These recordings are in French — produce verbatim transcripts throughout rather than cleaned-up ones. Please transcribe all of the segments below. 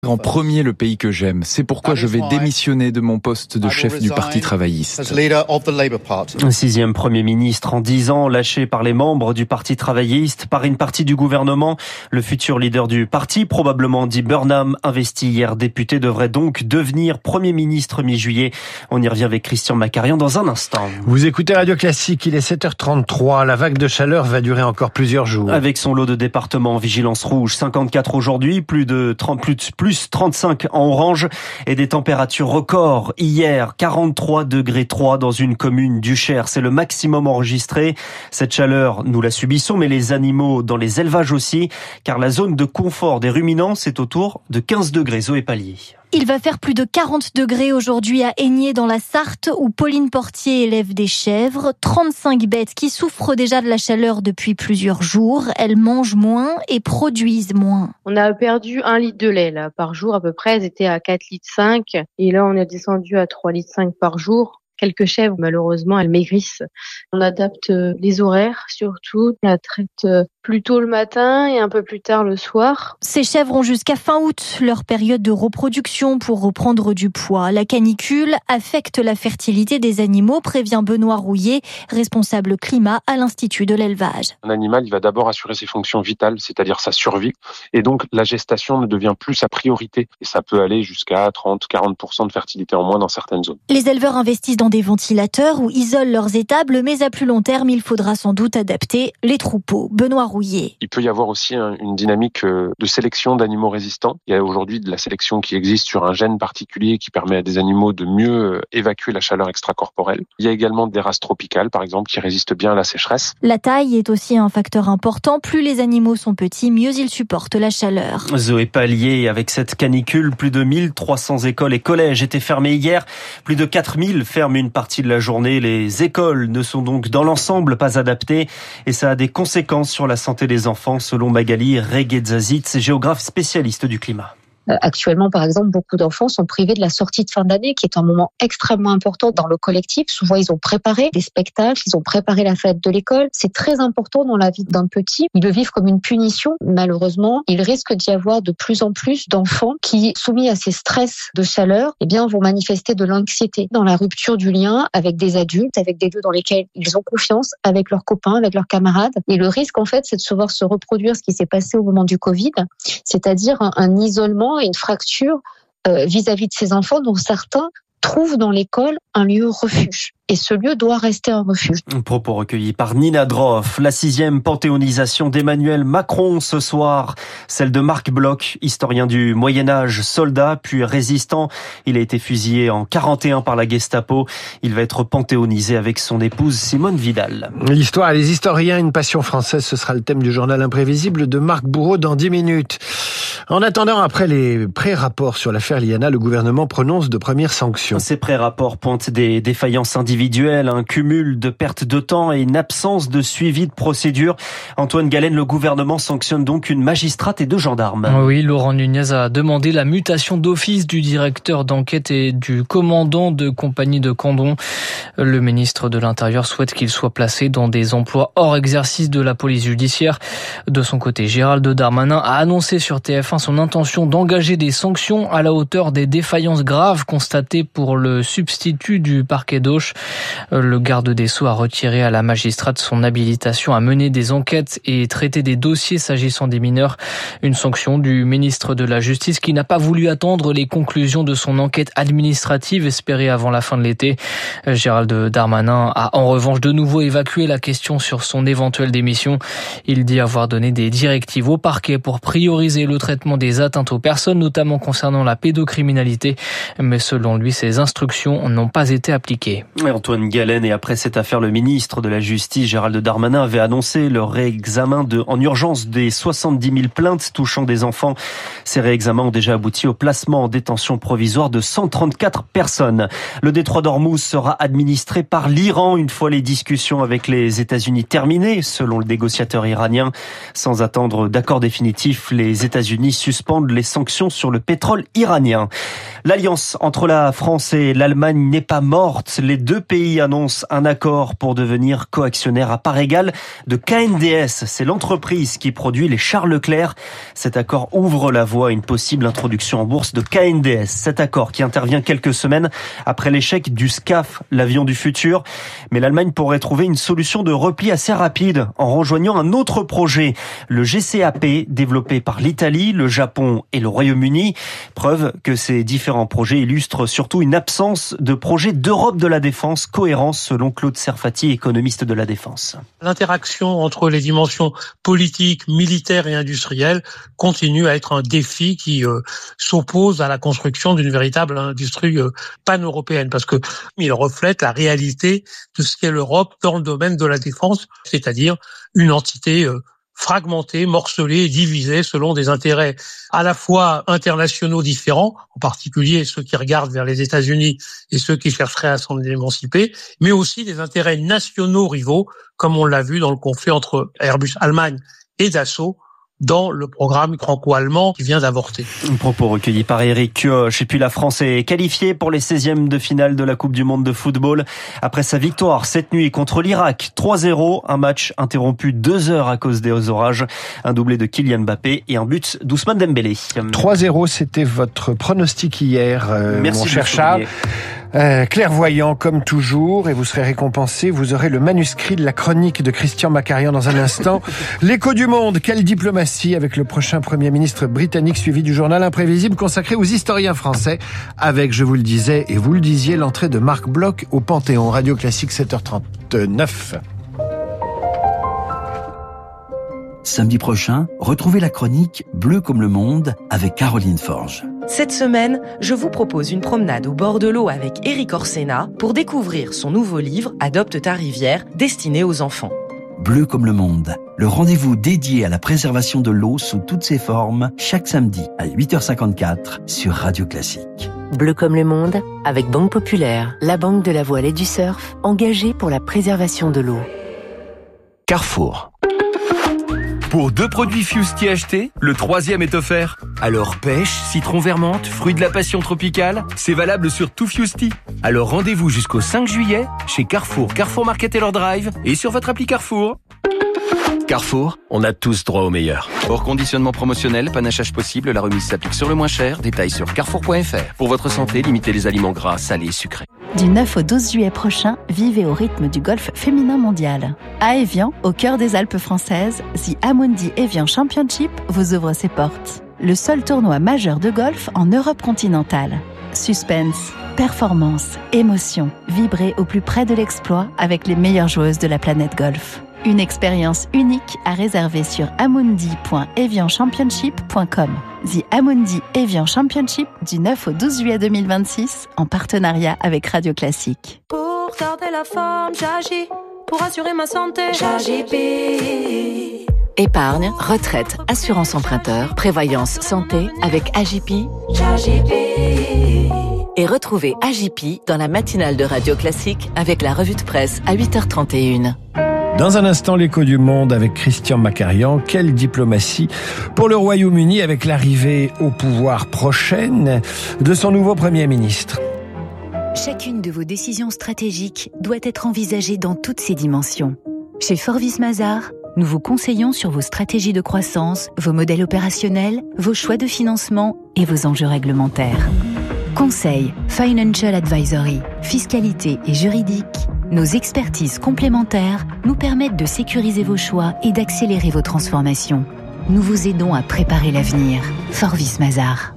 En premier, le pays que j'aime. C'est pourquoi je vais démissionner de mon poste de chef du Parti travailliste. Sixième Premier ministre en dix ans, lâché par les membres du Parti travailliste, par une partie du gouvernement. Le futur leader du parti, probablement dit Burnham, investi hier député, devrait donc devenir Premier ministre mi-juillet. On y revient avec Christian Macarian dans un instant. Vous écoutez Radio Classique, il est sept heures trente-trois. La vague de chaleur va durer encore plusieurs jours. Avec son lot de départements en vigilance rouge, cinquante-quatre aujourd'hui, plus de trente, plus de, plus trente-cinq en orange et des températures records. Hier, quarante-trois degrés trois dans une commune du Cher. C'est le maximum enregistré. Cette chaleur, nous la subissons, mais les animaux dans les élevages aussi, car la zone de confort des ruminants, c'est autour de quinze degrés. Zoé Pallier. Il va faire plus de quarante degrés aujourd'hui à Aigné dans la Sarthe où Pauline Portier élève des chèvres. trente-cinq bêtes qui souffrent déjà de la chaleur depuis plusieurs jours. Elles mangent moins et produisent moins. On a perdu un litre de lait là, par jour à peu près. Elles étaient à quatre litres cinq et là on est descendu à trois litres cinq par jour. Quelques chèvres, malheureusement, elles maigrissent. On adapte les horaires, surtout. On la traite plus tôt le matin et un peu plus tard le soir. Ces chèvres ont jusqu'à fin août leur période de reproduction pour reprendre du poids. La canicule affecte la fertilité des animaux, prévient Benoît Rouillet, responsable climat à l'Institut de l'élevage. Un animal, il va d'abord assurer ses fonctions vitales, c'est-à-dire sa survie. Et donc, la gestation ne devient plus sa priorité. Et ça peut aller jusqu'à trente à quarante pour cent de fertilité en moins dans certaines zones. Les éleveurs investissent dans des ventilateurs ou isolent leurs étables, mais à plus long terme, il faudra sans doute adapter les troupeaux. Benoît Rouillet. Il peut y avoir aussi une dynamique de sélection d'animaux résistants. Il y a aujourd'hui de la sélection qui existe sur un gène particulier qui permet à des animaux de mieux évacuer la chaleur extracorporelle. Il y a également des races tropicales, par exemple, qui résistent bien à la sécheresse. La taille est aussi un facteur important. Plus les animaux sont petits, mieux ils supportent la chaleur. Zoé Pallier, avec cette canicule, plus de mille trois cents écoles et collèges étaient fermés hier. Plus de quatre mille ferment une partie de la journée. Les écoles ne sont donc dans l'ensemble pas adaptées et ça a des conséquences sur la santé des enfants, selon Magali Reguedzazit, géographe spécialiste du climat. Actuellement, par exemple, beaucoup d'enfants sont privés de la sortie de fin d'année, qui est un moment extrêmement important dans le collectif. Souvent, ils ont préparé des spectacles, ils ont préparé la fête de l'école. C'est très important dans la vie d'un petit. Ils le vivent comme une punition. Malheureusement, il risque d'y avoir de plus en plus d'enfants qui, soumis à ces stress de chaleur, eh bien, vont manifester de l'anxiété dans la rupture du lien avec des adultes, avec des lieux dans lesquels ils ont confiance, avec leurs copains, avec leurs camarades. Et le risque, en fait, c'est de se voir se reproduire ce qui s'est passé au moment du Covid, c'est-à-dire un, un isolement et une fracture euh, vis-à-vis de ces enfants dont certains trouvent dans l'école un lieu refuge. Et ce lieu doit rester un refuge. Propos recueillis par Nina Droff. La sixième panthéonisation d'Emmanuel Macron ce soir. Celle de Marc Bloch, historien du Moyen-Âge, soldat puis résistant. Il a été fusillé en quarante et un par la Gestapo. Il va être panthéonisé avec son épouse Simone Vidal. L'histoire et les historiens, une passion française, ce sera le thème du journal imprévisible de Marc Bourreau dans dix minutes. En attendant, après les pré-rapports sur l'affaire Liana, le gouvernement prononce de premières sanctions. Ces pré-rapports pointent des défaillances individuelles, un cumul de pertes de temps et une absence de suivi de procédure. Antoine Galen, le gouvernement sanctionne donc une magistrate et deux gendarmes. Oui, Laurent Nunez a demandé la mutation d'office du directeur d'enquête et du commandant de compagnie de Candon. Le ministre de l'Intérieur souhaite qu'il soit placé dans des emplois hors exercice de la police judiciaire. De son côté, Gérald Darmanin a annoncé sur T F un son intention d'engager des sanctions à la hauteur des défaillances graves constatées pour le substitut du parquet d'Auch. Le garde des Sceaux a retiré à la magistrate son habilitation à mener des enquêtes et traiter des dossiers s'agissant des mineurs. Une sanction du ministre de la Justice qui n'a pas voulu attendre les conclusions de son enquête administrative espérée avant la fin de l'été. Gérald Darmanin a en revanche de nouveau évacué la question sur son éventuelle démission. Il dit avoir donné des directives au parquet pour prioriser le traitement des atteintes aux personnes, notamment concernant la pédocriminalité. Mais selon lui, ces instructions n'ont pas été appliquées. Antoine Galen, et après cette affaire, le ministre de la Justice, Gérald Darmanin, avait annoncé le réexamen de, en urgence des soixante-dix mille plaintes touchant des enfants. Ces réexamens ont déjà abouti au placement en détention provisoire de cent trente-quatre personnes. Le détroit d'Ormuz sera administré par l'Iran une fois les discussions avec les États-Unis terminées, selon le négociateur iranien. Sans attendre d'accord définitif, les États-Unis États-Unis suspendent les sanctions sur le pétrole iranien. L'alliance entre la France et l'Allemagne n'est pas morte. Les deux pays annoncent un accord pour devenir coactionnaires à part égale de K N D S. C'est l'entreprise qui produit les chars Leclerc. Cet accord ouvre la voie à une possible introduction en bourse de K N D S. Cet accord qui intervient quelques semaines après l'échec du SCAF, l'avion du futur. Mais l'Allemagne pourrait trouver une solution de repli assez rapide en rejoignant un autre projet, le G C A P, développé par l'Italie, le Japon et le Royaume-Uni. Preuve que ces différents projets illustrent surtout une absence de projet d'Europe de la défense cohérent, selon Claude Serfati, économiste de la défense. L'interaction entre les dimensions politiques, militaires et industrielles continue à être un défi qui euh, s'oppose à la construction d'une véritable industrie euh, pan-européenne, parce que il reflète la réalité de ce qu'est l'Europe dans le domaine de la défense, c'est-à-dire une entité euh, fragmentés, morcelés, divisés selon des intérêts à la fois internationaux différents, en particulier ceux qui regardent vers les États-Unis et ceux qui chercheraient à s'en émanciper, mais aussi des intérêts nationaux rivaux, comme on l'a vu dans le conflit entre Airbus Allemagne et Dassault, dans le programme franco-allemand qui vient d'avorter. Un propos recueilli par Éric Kioch. Et puis la France est qualifiée pour les seizièmes de finale de la Coupe du Monde de football après sa victoire cette nuit contre l'Irak. trois zéro, un match interrompu deux heures à cause des orages. Un doublé de Kylian Mbappé et un but d'Ousmane Dembélé. trois zéro, c'était votre pronostic hier, euh, Merci mon cher Charles. Euh, clairvoyant comme toujours, et vous serez récompensé. Vous aurez le manuscrit de la chronique de Christian Macarian dans un instant. L'écho du monde, quelle diplomatie avec le prochain Premier ministre britannique, suivi du journal imprévisible consacré aux historiens français, avec, je vous le disais et vous le disiez, l'entrée de Marc Bloch au Panthéon. Radio Classique, sept heures trente-neuf. Samedi prochain, retrouvez la chronique Bleu comme le monde avec Caroline Forge. Cette semaine, je vous propose une promenade au bord de l'eau avec Éric Orsena pour découvrir son nouveau livre Adopte ta rivière, destiné aux enfants. Bleu comme le monde, le rendez-vous dédié à la préservation de l'eau sous toutes ses formes, chaque samedi à huit heures cinquante-quatre sur Radio Classique. Bleu comme le monde, avec Banque Populaire, la banque de la voile et du surf, engagée pour la préservation de l'eau. Carrefour. Pour deux produits Fusti achetés, le troisième est offert. Alors pêche, citron vermente, fruit de la passion tropicale, c'est valable sur tout Fusti. Alors rendez-vous jusqu'au cinq juillet chez Carrefour, Carrefour Market Taylor Drive et sur votre appli Carrefour. Carrefour, on a tous droit au meilleur. Hors conditionnement promotionnel, panachage possible, la remise s'applique sur le moins cher. Détails sur carrefour point f r. Pour votre santé, limitez les aliments gras, salés et sucrés. Du neuf au douze juillet prochain, vivez au rythme du golf féminin mondial. À Évian, au cœur des Alpes françaises, The Amundi Évian Championship vous ouvre ses portes. Le seul tournoi majeur de golf en Europe continentale. Suspense, performance, émotion, vibrez au plus près de l'exploit avec les meilleures joueuses de la planète golf. Une expérience unique à réserver sur amundi point evian championship point com. The Amundi Évian Championship du neuf au douze juillet deux mille vingt-six en partenariat avec Radio Classique. Pour garder la forme, j'agis. Pour assurer ma santé, j'agis P. Épargne, retraite, assurance emprunteur, prévoyance santé avec A J P. J'agis P. Et retrouvez A J P dans la matinale de Radio Classique avec la revue de presse à huit heures trente et une. Dans un instant, l'écho du monde avec Christian Macarian. Quelle diplomatie pour le Royaume-Uni avec l'arrivée au pouvoir prochaine de son nouveau Premier ministre. Chacune de vos décisions stratégiques doit être envisagée dans toutes ses dimensions. Chez Forvis Mazars, nous vous conseillons sur vos stratégies de croissance, vos modèles opérationnels, vos choix de financement et vos enjeux réglementaires. Conseil, Financial Advisory, fiscalité et juridique, nos expertises complémentaires nous permettent de sécuriser vos choix et d'accélérer vos transformations. Nous vous aidons à préparer l'avenir. Forvis Mazars.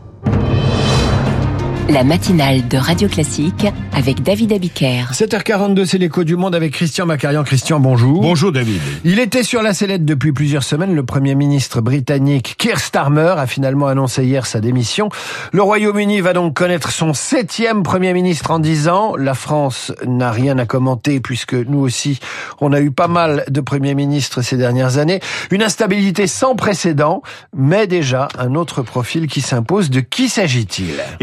La matinale de Radio Classique avec David Abiker. sept heures quarante-deux, c'est l'écho du monde avec Christian Macarian. Christian, bonjour. Bonjour David. Il était sur la sellette depuis plusieurs semaines. Le Premier ministre britannique Keir Starmer a finalement annoncé hier sa démission. Le Royaume-Uni va donc connaître son septième Premier ministre en dix ans. La France n'a rien à commenter puisque nous aussi, on a eu pas mal de Premiers ministres ces dernières années. Une instabilité sans précédent, mais déjà un autre profil qui s'impose. De qui s'agit-il ? Eh bien,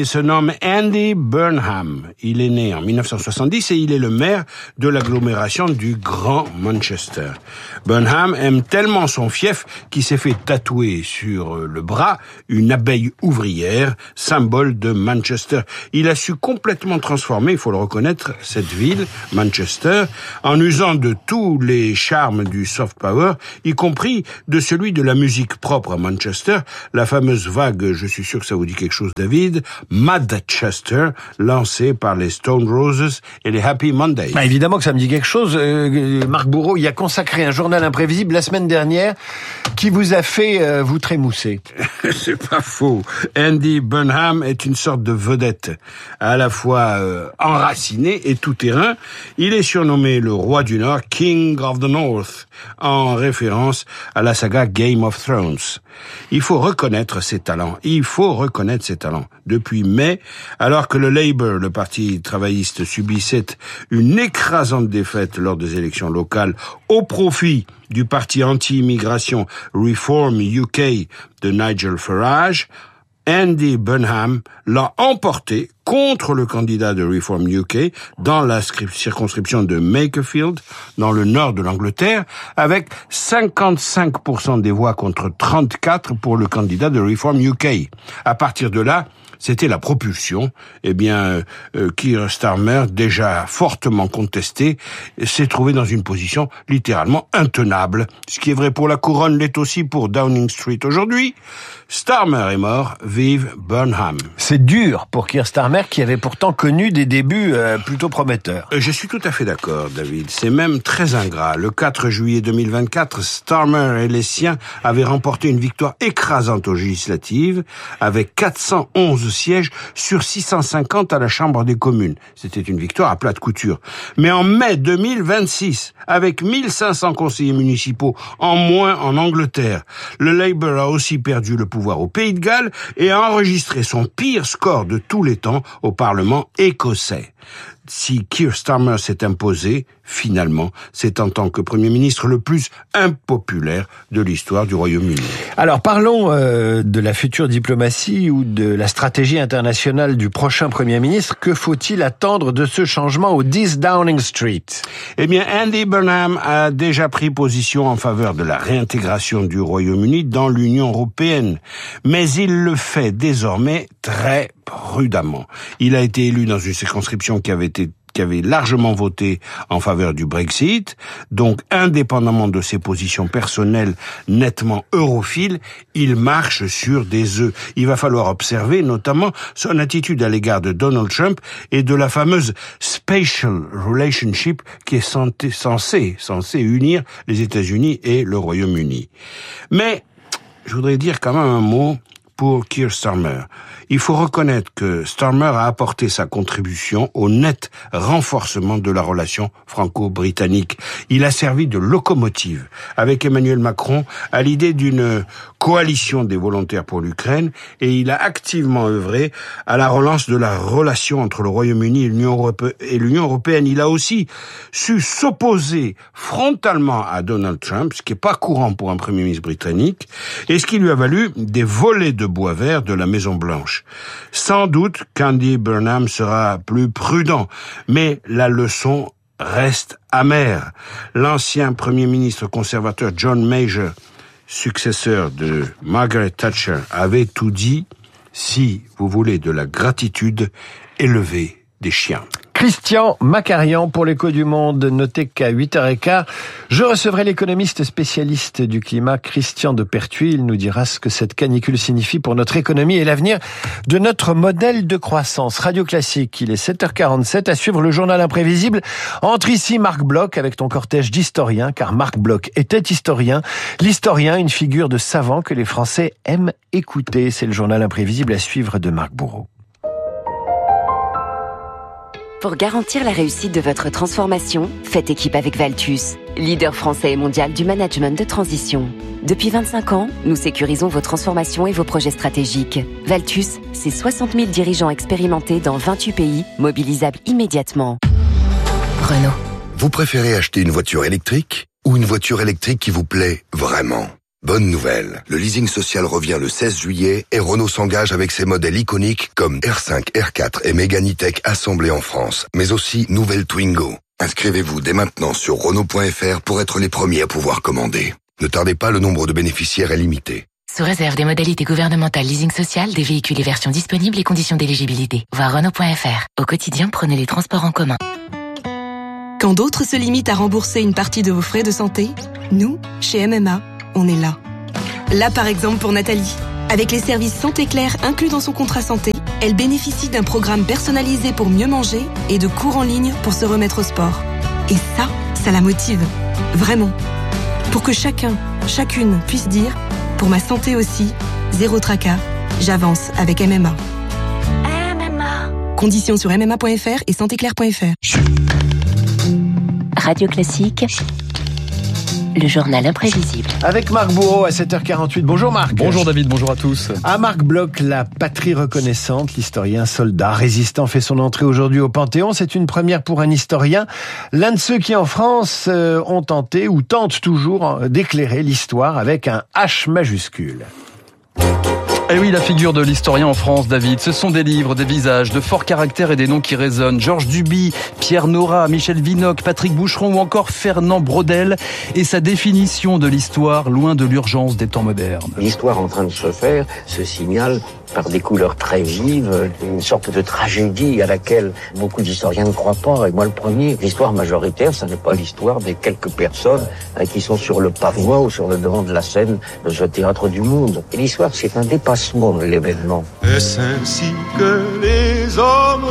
se nomme Andy Burnham. Il est né en dix-neuf cent soixante-dix et il est le maire de l'agglomération du Grand Manchester. Burnham aime tellement son fief qu'il s'est fait tatouer sur le bras une abeille ouvrière, symbole de Manchester. Il a su complètement transformer, il faut le reconnaître, cette ville, Manchester, en usant de tous les charmes du soft power, y compris de celui de la musique propre à Manchester, la fameuse vague, je suis sûr que ça vous dit quelque chose, David, Madchester, lancée par les Stone Roses et les Happy Mondays. Bah, évidemment que ça me dit quelque chose. Euh, Marc Bourreau y a consacré un journal imprévisible la semaine dernière qui vous a fait euh, vous trémousser. C'est pas faux. Andy Burnham est une sorte de vedette, à la fois euh, enraciné et tout-terrain. Il est surnommé le roi du Nord, King of the North, en référence à la saga Game of Thrones. Il faut reconnaître ses talents. Il faut reconnaître ses talents. Depuis mai, alors que le Labour, le parti travailliste, subissait une écrasante défaite lors des élections locales au profit du parti anti-immigration Reform U K de Nigel Farage, Andy Burnham l'a emporté contre le candidat de Reform U K dans la circonscription de Makerfield, dans le nord de l'Angleterre, avec cinquante-cinq pour cent des voix contre trente-quatre pour le candidat de Reform U K. À partir de là, c'était la propulsion. Eh bien, euh, Keir Starmer, déjà fortement contesté, s'est trouvé dans une position littéralement intenable. Ce qui est vrai pour la couronne l'est aussi pour Downing Street aujourd'hui. Starmer est mort, vive Burnham. C'est dur pour Keir Starmer qui avait pourtant connu des débuts euh, plutôt prometteurs. Je suis tout à fait d'accord, David. C'est même très ingrat. Le quatre juillet deux mille vingt-quatre, Starmer et les siens avaient remporté une victoire écrasante aux législatives avec quatre cent onze sièges sur six cent cinquante à la Chambre des communes. C'était une victoire à plate couture. Mais en mai deux mille vingt-six, avec mille cinq cents conseillers municipaux en moins en Angleterre, le Labour a aussi perdu le pouvoir au Pays de Galles et a enregistré son pire score de tous les temps au Parlement écossais. Si Keir Starmer s'est imposé, finalement, c'est en tant que Premier ministre le plus impopulaire de l'histoire du Royaume-Uni. Alors parlons euh, de la future diplomatie ou de la stratégie internationale du prochain Premier ministre. Que faut-il attendre de ce changement au dix Downing Street ? Eh bien, Andy Burnham a déjà pris position en faveur de la réintégration du Royaume-Uni dans l'Union européenne. Mais il le fait désormais très prudemment. Il a été élu dans une circonscription qui avait été qui avait largement voté en faveur du Brexit, donc indépendamment de ses positions personnelles nettement europhiles, il marche sur des œufs. Il va falloir observer notamment son attitude à l'égard de Donald Trump et de la fameuse Special Relationship qui est censée, censée unir les États-Unis et le Royaume-Uni. Mais je voudrais dire quand même un mot pour Keir Starmer. Il faut reconnaître que Starmer a apporté sa contribution au net renforcement de la relation franco-britannique. Il a servi de locomotive avec Emmanuel Macron à l'idée d'une coalition des volontaires pour l'Ukraine et il a activement œuvré à la relance de la relation entre le Royaume-Uni et l'Union européenne. Il a aussi su s'opposer frontalement à Donald Trump, ce qui n'est pas courant pour un Premier ministre britannique, et ce qui lui a valu des volées de bois vert de la Maison-Blanche. Sans doute qu'Andy Burnham sera plus prudent, mais la leçon reste amère. L'ancien Premier ministre conservateur John Major, successeur de Margaret Thatcher, avait tout dit: si vous voulez de la gratitude, élevez des chiens. Christian Macarian pour l'Écho du Monde. Notez qu'à huit heures quinze, je recevrai l'économiste spécialiste du climat Christian de Pertuis. Il nous dira ce que cette canicule signifie pour notre économie et l'avenir de notre modèle de croissance. Radio Classique, il est sept heures quarante-sept. À suivre le journal imprévisible. Entre ici Marc Bloch avec ton cortège d'historiens, car Marc Bloch était historien. L'historien, une figure de savant que les Français aiment écouter. C'est le journal imprévisible à suivre de Marc Bourreau. Pour garantir la réussite de votre transformation, faites équipe avec Valtus, leader français et mondial du management de transition. Depuis vingt-cinq ans, nous sécurisons vos transformations et vos projets stratégiques. Valtus, c'est soixante mille dirigeants expérimentés dans vingt-huit pays, mobilisables immédiatement. Renault. Vous préférez acheter une voiture électrique ou une voiture électrique qui vous plaît vraiment ? Bonne nouvelle, le leasing social revient le seize juillet et Renault s'engage avec ses modèles iconiques comme R cinq, R quatre et Mégane E-Tech assemblés en France, mais aussi nouvelle Twingo. Inscrivez-vous dès maintenant sur Renault point F R pour être les premiers à pouvoir commander. Ne tardez pas, le nombre de bénéficiaires est limité. Sous réserve des modalités gouvernementales leasing social, des véhicules et versions disponibles et conditions d'éligibilité. Voir Renault point F R. Au quotidien, prenez les transports en commun. Quand d'autres se limitent à rembourser une partie de vos frais de santé, nous, chez M M A, on est là. Là, par exemple, pour Nathalie. Avec les services Santé Claire inclus dans son contrat santé, elle bénéficie d'un programme personnalisé pour mieux manger et de cours en ligne pour se remettre au sport. Et ça, ça la motive. Vraiment. Pour que chacun, chacune puisse dire « Pour ma santé aussi, zéro tracas, j'avance avec M M A ». M M A. Conditions sur m m a point f r et santé claire point f r. Radio Classique, le journal imprévisible. Avec Marc Bourreau à sept heures quarante-huit. Bonjour Marc. Bonjour David, bonjour à tous. À Marc Bloch, la patrie reconnaissante, l'historien soldat résistant fait son entrée aujourd'hui au Panthéon. C'est une première pour un historien. L'un de ceux qui en France euh, ont tenté ou tentent toujours d'éclairer l'histoire avec un H majuscule. Eh oui, la figure de l'historien en France, David, ce sont des livres, des visages, de forts caractères et des noms qui résonnent. Georges Duby, Pierre Nora, Michel Vinocq, Patrick Boucheron ou encore Fernand Braudel et sa définition de l'histoire loin de l'urgence des temps modernes. L'histoire en train de se faire se signale par des couleurs très vives, une sorte de tragédie à laquelle beaucoup d'historiens ne croient pas. Et moi le premier, l'histoire majoritaire, ce n'est pas l'histoire des quelques personnes qui sont sur le pavois ou sur le devant de la scène de ce théâtre du monde. Et l'histoire, c'est un dépassement de l'événement. Est-ce ainsi que les hommes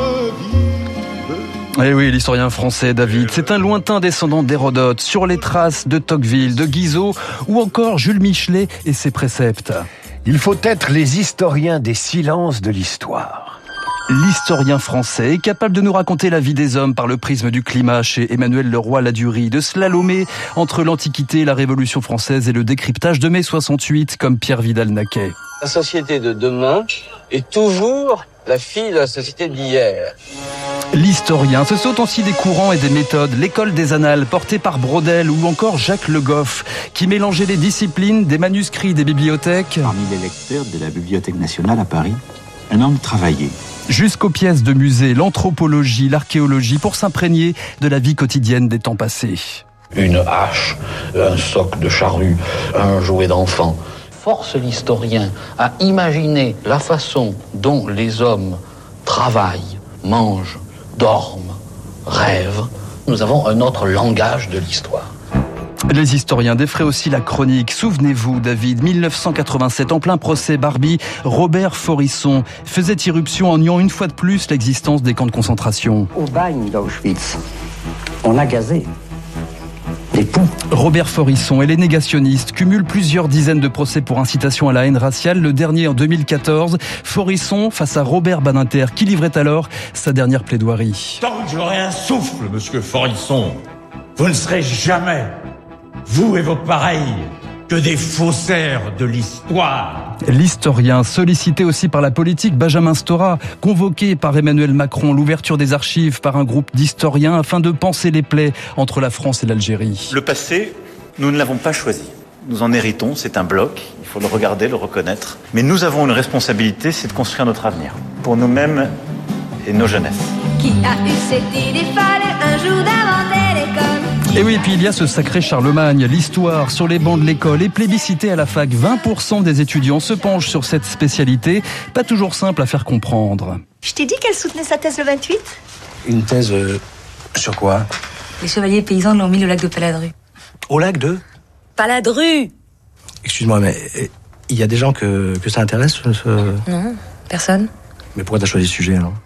vivent? Eh oui, l'historien français David, c'est un lointain descendant d'Hérodote, sur les traces de Tocqueville, de Guizot ou encore Jules Michelet et ses préceptes. Il faut être les historiens des silences de l'histoire. L'historien français est capable de nous raconter la vie des hommes par le prisme du climat chez Emmanuel Leroy-Ladurie, de slalomer entre l'Antiquité, la Révolution française et le décryptage de mai soixante-huit comme Pierre Vidal-Naquet. La société de demain est toujours la fille de la société d'hier. L'historien, ce sont aussi des courants et des méthodes. L'école des annales, portée par Braudel ou encore Jacques Le Goff, qui mélangeait les disciplines, des manuscrits, des bibliothèques. Parmi les lecteurs de la Bibliothèque nationale à Paris, un homme travaillé. Jusqu'aux pièces de musée, l'anthropologie, l'archéologie, pour s'imprégner de la vie quotidienne des temps passés. Une hache, un soc de charrue, un jouet d'enfant. Force l'historien à imaginer la façon dont les hommes travaillent, mangent, dorment, rêvent. Nous avons un autre langage de l'histoire. Les historiens défraient aussi la chronique. Souvenez-vous, David, mille neuf cent quatre-vingt-sept, en plein procès Barbie, Robert Forisson faisait irruption en niant une fois de plus l'existence des camps de concentration. Au bagne d'Auschwitz, on a gazé les poux. Robert Forisson et les négationnistes cumulent plusieurs dizaines de procès pour incitation à la haine raciale. Le dernier en deux mille quatorze, Forisson face à Robert Badinter, qui livrait alors sa dernière plaidoirie. Tant que j'aurai un souffle, monsieur Forisson, vous ne serez jamais, vous et vos pareils, que des faussaires de l'histoire. L'historien, sollicité aussi par la politique, Benjamin Stora, convoqué par Emmanuel Macron, l'ouverture des archives par un groupe d'historiens afin de panser les plaies entre la France et l'Algérie. Le passé, nous ne l'avons pas choisi. Nous en héritons, c'est un bloc, il faut le regarder, le reconnaître. Mais nous avons une responsabilité, c'est de construire notre avenir, pour nous-mêmes et nos jeunesses. Qui a eu cette idée folle un jour d'inventer l'école? Et oui, et puis il y a ce sacré Charlemagne, l'histoire sur les bancs de l'école est plébiscitée à la fac. vingt pour cent des étudiants se penchent sur cette spécialité, pas toujours simple à faire comprendre. Je t'ai dit qu'elle soutenait sa thèse le vingt-huit? Une thèse euh, sur quoi? Les chevaliers paysans l'ont mis au lac de Paladru. Au lac de Paladru! Excuse-moi, mais il y a des gens que, que ça intéresse ce... Non, personne. Mais pourquoi t'as choisi ce sujet alors?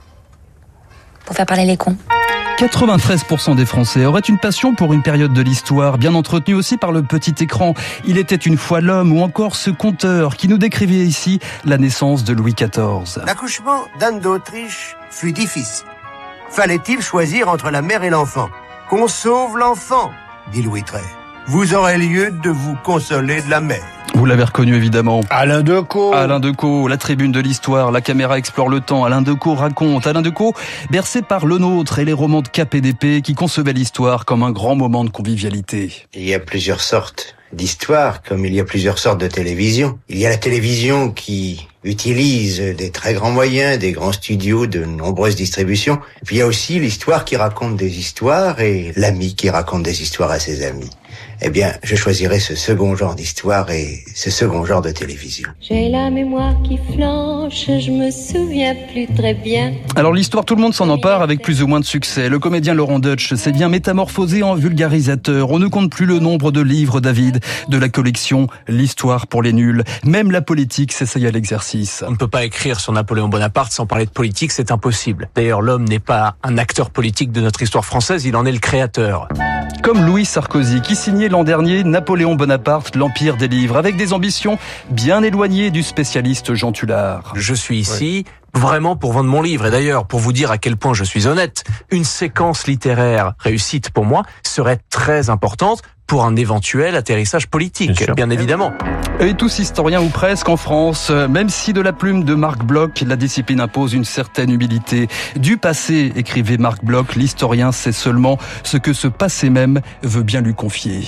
Pour faire parler les cons. quatre-vingt-treize pour cent des Français auraient une passion pour une période de l'histoire, bien entretenue aussi par le petit écran. Il était une fois l'homme, ou encore ce conteur qui nous décrivait ici la naissance de Louis quatorze. L'accouchement d'Anne d'Autriche fut difficile. Fallait-il choisir entre la mère et l'enfant? Qu'on sauve l'enfant, dit Louis treize. Vous aurez lieu de vous consoler de la mère. Vous l'avez reconnu évidemment. Alain Decaux. Alain Decaux, la tribune de l'histoire, la caméra explore le temps. Alain Decaux raconte. Alain Decaux, bercé par Le Nôtre et les romans de Cap et d'Épée qui concevaient l'histoire comme un grand moment de convivialité. Il y a plusieurs sortes d'histoire, comme il y a plusieurs sortes de télévision. Il y a la télévision qui utilise des très grands moyens, des grands studios, de nombreuses distributions. Et puis il y a aussi l'histoire qui raconte des histoires et l'ami qui raconte des histoires à ses amis. Eh bien, je choisirais ce second genre d'histoire et ce second genre de télévision. J'ai la mémoire qui flanche, je me souviens plus très bien. Alors l'histoire, tout le monde s'en empare avec plus ou moins de succès. Le comédien Laurent Deutsch s'est bien métamorphosé en vulgarisateur. On ne compte plus le nombre de livres, David, de la collection L'histoire pour les nuls. Même la politique s'essaye à l'exercice. On ne peut pas écrire sur Napoléon Bonaparte sans parler de politique, c'est impossible. D'ailleurs, l'homme n'est pas un acteur politique de notre histoire française, il en est le créateur. Comme Louis Sarkozy, qui signait l'an dernier Napoléon Bonaparte, l'Empire des livres, avec des ambitions bien éloignées du spécialiste Jean Tullard. Je suis ici ouais. vraiment pour vendre mon livre. Et d'ailleurs, pour vous dire à quel point je suis honnête, une séquence littéraire réussite pour moi serait très importante pour un éventuel atterrissage politique, bien, bien évidemment. Et tous historiens ou presque en France, même si de la plume de Marc Bloch, la discipline impose une certaine humilité. Du passé, écrivait Marc Bloch, l'historien sait seulement ce que ce passé même veut bien lui confier.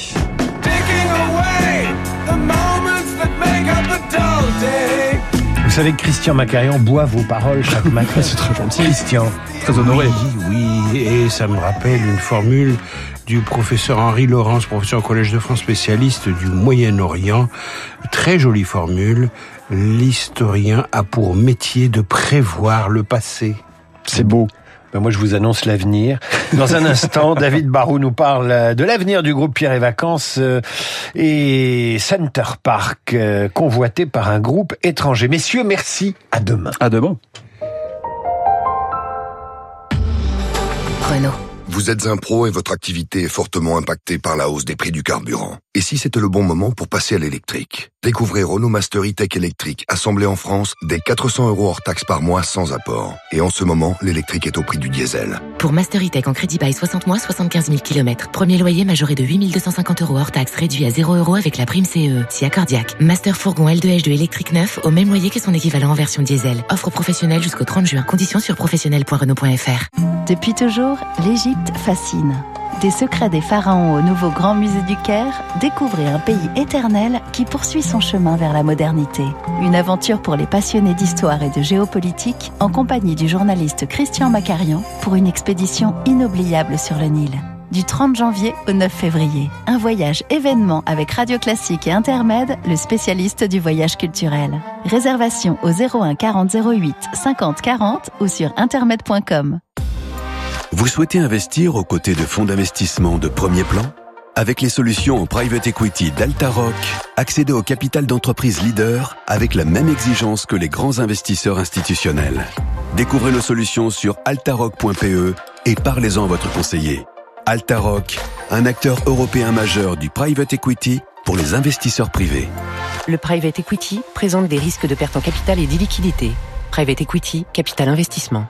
Vous savez que Christian Macarian boit vos paroles chaque matin. C'est très gentil. Christian. Très honoré. Oui, oui, et ça me rappelle une formule du professeur Henri Laurence, professeur au Collège de France, spécialiste du Moyen-Orient. Très jolie formule. L'historien a pour métier de prévoir le passé. C'est beau. Ben moi, je vous annonce l'avenir. Dans un instant, David Barrault nous parle de l'avenir du groupe Pierre et Vacances et Center Park, convoité par un groupe étranger. Messieurs, merci. À demain. À demain. Renault. Vous êtes un pro et votre activité est fortement impactée par la hausse des prix du carburant. Et si c'était le bon moment pour passer à l'électrique? Découvrez Renault Master E-Tech électrique, assemblé en France, dès quatre cents euros hors taxe par mois sans apport. Et en ce moment, l'électrique est au prix du diesel. Pour Master E-Tech en crédit bail soixante mois, soixante-quinze mille kilomètres. Premier loyer majoré de huit mille deux cent cinquante euros hors taxe, réduit à zéro euros avec la prime C E E. Si accordiaque. Master Fourgon L deux H deux électrique neuf, au même loyer que son équivalent en version diesel. Offre professionnelle jusqu'au trente juin. Conditions sur professionnel point renault point f r. Depuis toujours, l'Égypte fascine. Des secrets des pharaons au nouveau Grand Musée du Caire, découvrez un pays éternel qui poursuit son chemin vers la modernité. Une aventure pour les passionnés d'histoire et de géopolitique en compagnie du journaliste Christian Macarian pour une expédition inoubliable sur le Nil. Du trente janvier au neuf février. Un voyage événement avec Radio Classique et Intermed, le spécialiste du voyage culturel. Réservation au zéro un quarante zéro huit cinquante quarante ou sur intermed point com. Vous souhaitez investir aux côtés de fonds d'investissement de premier plan? Avec les solutions en private equity d'Altaroc, accédez au capital d'entreprise leader avec la même exigence que les grands investisseurs institutionnels. Découvrez nos solutions sur altaroc point p e et parlez-en à votre conseiller. Altaroc, un acteur européen majeur du private equity pour les investisseurs privés. Le private equity présente des risques de perte en capital et d'illiquidité. Private equity, capital investissement.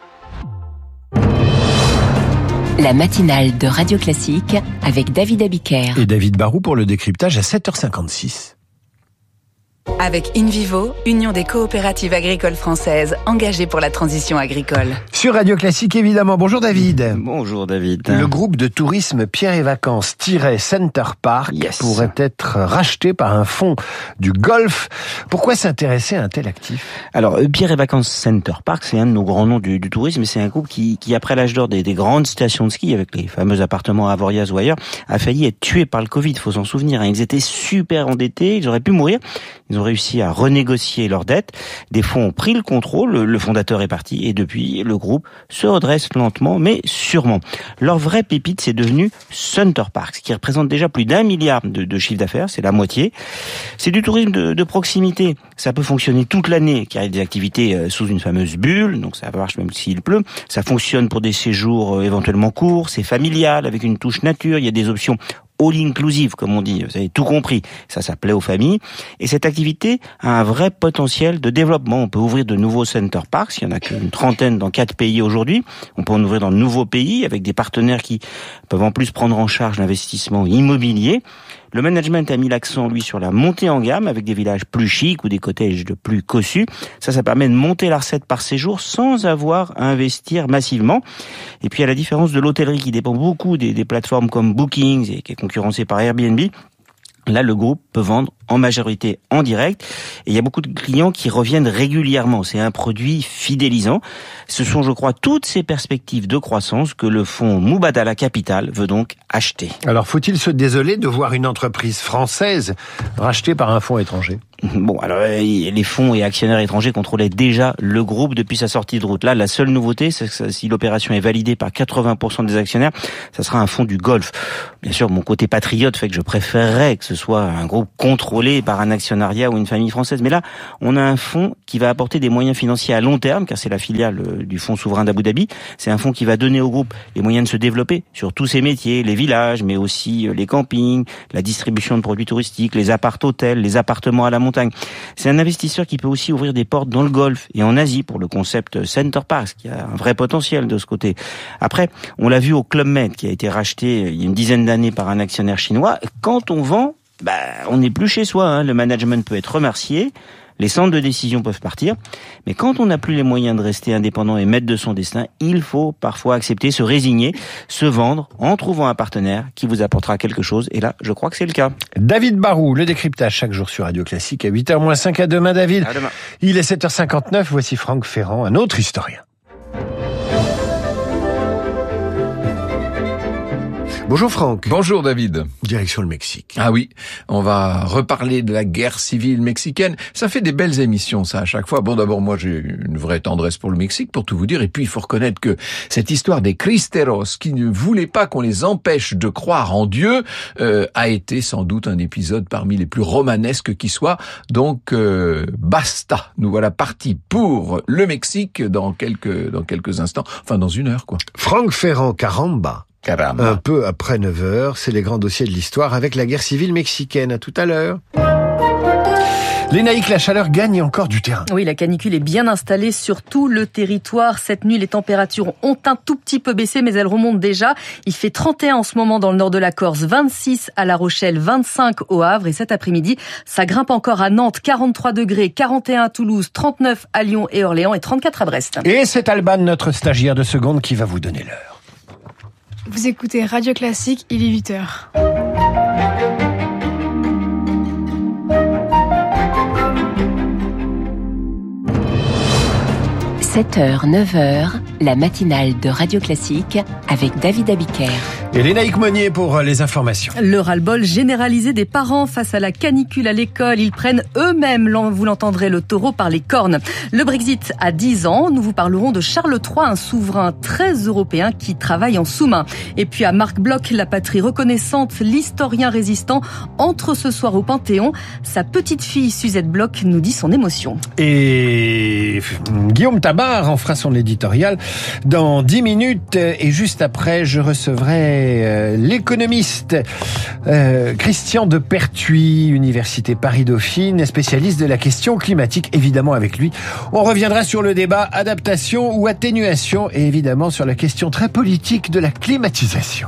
La matinale de Radio Classique avec David Abiker. Et David Barrault pour le décryptage à sept heures cinquante-six. Avec InVivo, Union des coopératives agricoles françaises, engagées pour la transition agricole. Sur Radio Classique, évidemment. Bonjour David. Bonjour David. Le groupe de tourisme Pierre et Vacances Center Park yes. pourrait être racheté par un fonds du Golfe. Pourquoi s'intéresser à un tel actif? Alors, Pierre et Vacances Center Park, c'est un de nos grands noms du, du tourisme, et c'est un groupe qui, qui après l'âge d'or des, des grandes stations de ski, avec les fameux appartements à Avoriaz ou ailleurs, a failli être tué par le Covid, il faut s'en souvenir. Ils étaient super endettés, ils auraient pu mourir. Ils ont réussi à renégocier leurs dettes. Des fonds ont pris le contrôle, le fondateur est parti, et depuis, le groupe se redresse lentement, mais sûrement. Leur vraie pépite, c'est devenu Center Park, qui représente déjà plus d'un milliard de, de chiffre d'affaires, c'est la moitié. C'est du tourisme de, de proximité. Ça peut fonctionner toute l'année, car il y a des activités sous une fameuse bulle, donc ça marche même s'il pleut. Ça fonctionne pour des séjours éventuellement courts, c'est familial, avec une touche nature, il y a des options all inclusive, comme on dit, vous avez tout compris. Ça, ça plaît aux familles. Et cette activité a un vrai potentiel de développement. On peut ouvrir de nouveaux center parks. Il y en a qu'une trentaine dans quatre pays aujourd'hui. On peut en ouvrir dans de nouveaux pays avec des partenaires qui peuvent en plus prendre en charge l'investissement immobilier. Le management a mis l'accent, lui, sur la montée en gamme avec des villages plus chics ou des cottages de plus cossus. Ça, ça permet de monter la recette par séjour sans avoir à investir massivement. Et puis, à la différence de l'hôtellerie qui dépend beaucoup des, des plateformes comme Booking et qui est concurrencée par Airbnb, Là, le groupe peut vendre en majorité en direct. Et il y a beaucoup de clients qui reviennent régulièrement. C'est un produit fidélisant. Ce sont, je crois, toutes ces perspectives de croissance que le fonds Mubadala Capital veut donc acheter. Alors, faut-il se désoler de voir une entreprise française rachetée par un fonds étranger ? Bon, alors les fonds et actionnaires étrangers contrôlaient déjà le groupe depuis sa sortie de route. Là, la seule nouveauté, c'est que si l'opération est validée par quatre-vingts pour cent des actionnaires, ça sera un fonds du Golfe. Bien sûr, mon côté patriote fait que je préférerais que ce soit un groupe contrôlé par un actionnariat ou une famille française. Mais là, on a un fonds qui va apporter des moyens financiers à long terme, car c'est la filiale du fonds souverain d'Abu Dhabi. C'est un fonds qui va donner au groupe les moyens de se développer sur tous ses métiers, les villages, mais aussi les campings, la distribution de produits touristiques, les appart-hôtels, les appartements à la montagne. C'est un investisseur qui peut aussi ouvrir des portes dans le Golfe et en Asie pour le concept Center Parks, qui a un vrai potentiel de ce côté. Après, on l'a vu au Club Med, qui a été racheté il y a une dizaine d'années par un actionnaire chinois. Quand on vend, bah, on n'est plus chez soi, hein. Le management peut être remercié. Les centres de décision peuvent partir, mais quand on n'a plus les moyens de rester indépendant et maître de son destin, il faut parfois accepter, se résigner, se vendre en trouvant un partenaire qui vous apportera quelque chose. Et là, je crois que c'est le cas. David Barou, le décryptage chaque jour sur Radio Classique à huit heures moins cinq. À demain, David. À demain. Il est sept heures cinquante-neuf. Voici Franck Ferrand, un autre historien. Bonjour Franck. Bonjour David. Direction le Mexique. Ah oui, on va reparler de la guerre civile mexicaine. Ça fait des belles émissions, ça, à chaque fois. Bon, d'abord, moi, j'ai une vraie tendresse pour le Mexique, pour tout vous dire. Et puis, il faut reconnaître que cette histoire des Cristeros, qui ne voulaient pas qu'on les empêche de croire en Dieu, euh, a été sans doute un épisode parmi les plus romanesques qui soient. Donc, euh, basta. Nous voilà partis pour le Mexique dans quelques, dans quelques instants. Enfin, dans une heure, quoi. Franck Ferrand, caramba. Caramba. Un peu après neuf heures, c'est les grands dossiers de l'histoire avec la guerre civile mexicaine. À tout à l'heure. Lénaïque, la chaleur gagne encore du terrain. Oui, la canicule est bien installée sur tout le territoire. Cette nuit, les températures ont un tout petit peu baissé, mais elles remontent déjà. Il fait trente et un en ce moment dans le nord de la Corse, vingt-six à La Rochelle, vingt-cinq au Havre. Et cet après-midi, ça grimpe encore à Nantes, quarante-trois degrés, quarante et un à Toulouse, trente-neuf à Lyon et Orléans et trente-quatre à Brest. Et c'est Alban, notre stagiaire de seconde, qui va vous donner l'heure. Vous écoutez Radio Classique, il est huit heures. sept heures, neuf heures, la matinale de Radio Classique avec David Abiker. Et Lénaïque Monnier pour les informations. Le ras-le-bol généralisé des parents face à la canicule à l'école. Ils prennent eux-mêmes, vous l'entendrez, le taureau par les cornes. Le Brexit a dix ans. Nous vous parlerons de Charles trois, un souverain très européen qui travaille en sous-main. Et puis à Marc Bloch, la patrie reconnaissante, l'historien résistant, entre ce soir au Panthéon. Sa petite fille Suzette Bloch nous dit son émotion. Et Guillaume Tabar en fera son éditorial dans dix minutes. Et juste après, je recevrai l'économiste euh, Christian de Pertuis, Université Paris-Dauphine, spécialiste de la question climatique. Évidemment, avec lui, on reviendra sur le débat adaptation ou atténuation et évidemment sur la question très politique de la climatisation.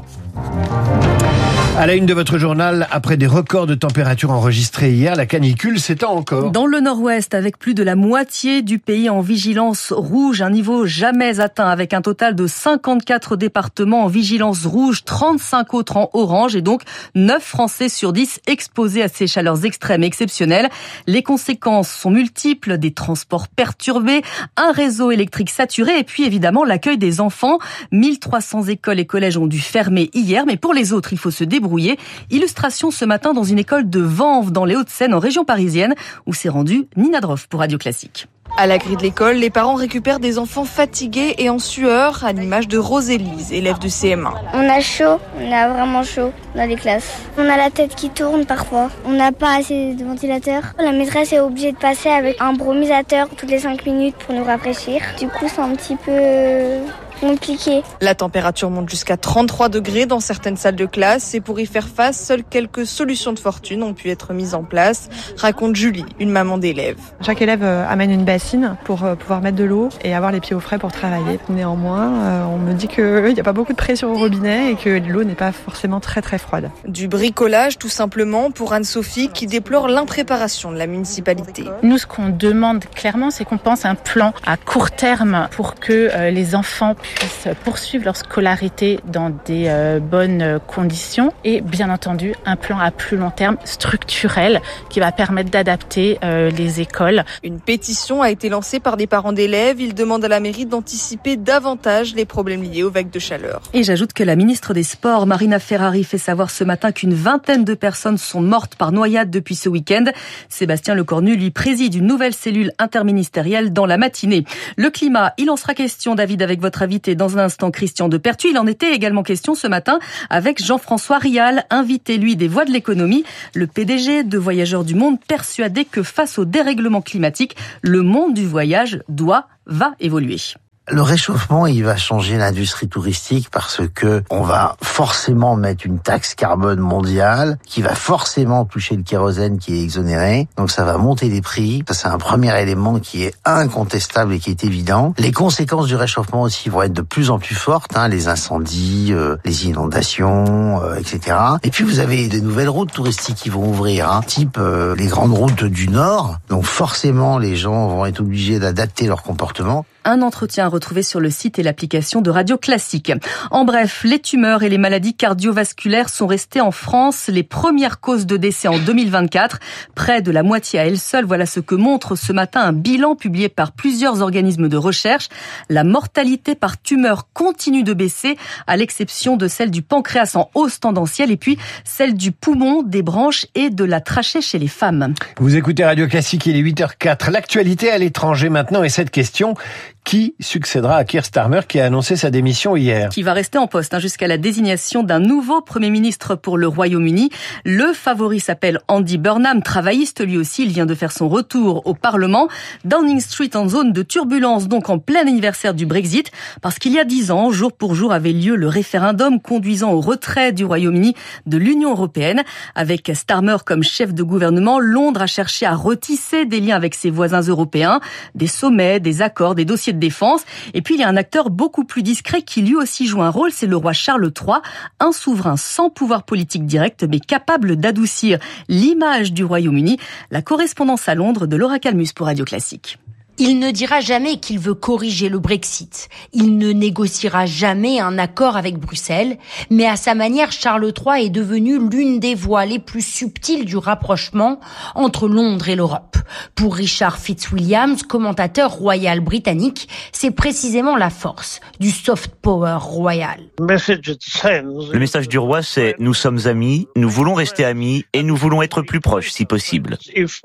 À la une de votre journal, après des records de température enregistrés hier, la canicule s'étend encore. Dans le nord-ouest, avec plus de la moitié du pays en vigilance rouge, un niveau jamais atteint, avec un total de cinquante-quatre départements en vigilance rouge, trente-cinq autres en orange, et donc neuf Français sur dix exposés à ces chaleurs extrêmes exceptionnelles. Les conséquences sont multiples, des transports perturbés, un réseau électrique saturé, et puis évidemment l'accueil des enfants. mille trois cents écoles et collèges ont dû fermer hier, mais pour les autres, il faut se débrouiller. Illustration ce matin dans une école de Vanves, dans les Hauts-de-Seine, en région parisienne, où s'est rendue Nina Droff pour Radio Classique. À la grille de l'école, les parents récupèrent des enfants fatigués et en sueur, à l'image de Rosélise, élève de C M un. On a chaud, on a vraiment chaud dans les classes. On a la tête qui tourne parfois. On n'a pas assez de ventilateurs. La maîtresse est obligée de passer avec un bromisateur toutes les cinq minutes pour nous rafraîchir. Du coup, c'est un petit peu compliqué. La température monte jusqu'à trente-trois degrés dans certaines salles de classe et pour y faire face, seules quelques solutions de fortune ont pu être mises en place, raconte Julie, une maman d'élève. Chaque élève amène une bassine pour pouvoir mettre de l'eau et avoir les pieds au frais pour travailler. Néanmoins, on me dit qu'il n'y a pas beaucoup de pression au robinet et que l'eau n'est pas forcément très très froide. Du bricolage tout simplement pour Anne-Sophie qui déplore l'impréparation de la municipalité. Nous, ce qu'on demande clairement, c'est qu'on pense à un plan à court terme pour que les enfants puissent poursuivre leur scolarité dans des euh, bonnes conditions et bien entendu un plan à plus long terme structurel qui va permettre d'adapter euh, les écoles. Une pétition a été lancée par des parents d'élèves. Ils demandent à la mairie d'anticiper davantage les problèmes liés aux vagues de chaleur. Et j'ajoute que la ministre des Sports, Marina Ferrari, fait savoir ce matin qu'une vingtaine de personnes sont mortes par noyade depuis ce week-end. Sébastien Lecornu, lui, préside une nouvelle cellule interministérielle dans la matinée. Le climat, il en sera question, David, avec votre invité dans un instant, Christian Depertuis. Il en était également question ce matin avec Jean-François Rial, invité, lui, des Voix de l'économie, le P D G de Voyageurs du Monde, persuadé que face au dérèglement climatique, le monde du voyage doit, va évoluer. Le réchauffement, il va changer l'industrie touristique parce que on va forcément mettre une taxe carbone mondiale qui va forcément toucher le kérosène qui est exonéré. Donc ça va monter les prix. Ça, c'est un premier élément qui est incontestable et qui est évident. Les conséquences du réchauffement aussi vont être de plus en plus fortes, hein, les incendies, euh, les inondations, euh, et cetera. Et puis vous avez des nouvelles routes touristiques qui vont ouvrir, hein, type euh, les grandes routes du Nord. Donc forcément, les gens vont être obligés d'adapter leur comportement. Un entretien retrouvé sur le site et l'application de Radio Classique. En bref, les tumeurs et les maladies cardiovasculaires sont restées en France les premières causes de décès en deux mille vingt-quatre. Près de la moitié à elle seule, voilà ce que montre ce matin un bilan publié par plusieurs organismes de recherche. La mortalité par tumeur continue de baisser, à l'exception de celle du pancréas en hausse tendancielle et puis celle du poumon, des branches et de la trachée chez les femmes. Vous écoutez Radio Classique, il est huit heures zéro quatre. L'actualité à l'étranger maintenant et cette question: qui succédera à Keir Starmer qui a annoncé sa démission hier? Qui va rester en poste hein, jusqu'à la désignation d'un nouveau Premier ministre pour le Royaume-Uni. Le favori s'appelle Andy Burnham, travailliste lui aussi. Il vient de faire son retour au Parlement. Downing Street en zone de turbulence, donc en plein anniversaire du Brexit, parce qu'il y a dix ans, jour pour jour, avait lieu le référendum conduisant au retrait du Royaume-Uni de l'Union européenne. Avec Starmer comme chef de gouvernement, Londres a cherché à retisser des liens avec ses voisins européens, des sommets, des accords, des dossiers de défense. Et puis il y a un acteur beaucoup plus discret qui lui aussi joue un rôle, c'est le roi Charles trois, un souverain sans pouvoir politique direct mais capable d'adoucir l'image du Royaume-Uni. La correspondance à Londres de Laura Calmus pour Radio Classique. Il ne dira jamais qu'il veut corriger le Brexit. Il ne négociera jamais un accord avec Bruxelles. Mais à sa manière, Charles trois est devenu l'une des voies les plus subtiles du rapprochement entre Londres et l'Europe. Pour Richard Fitzwilliams, commentateur royal britannique, c'est précisément la force du soft power royal. Le message du roi, c'est « nous sommes amis, nous voulons rester amis et nous voulons être plus proches si possible ».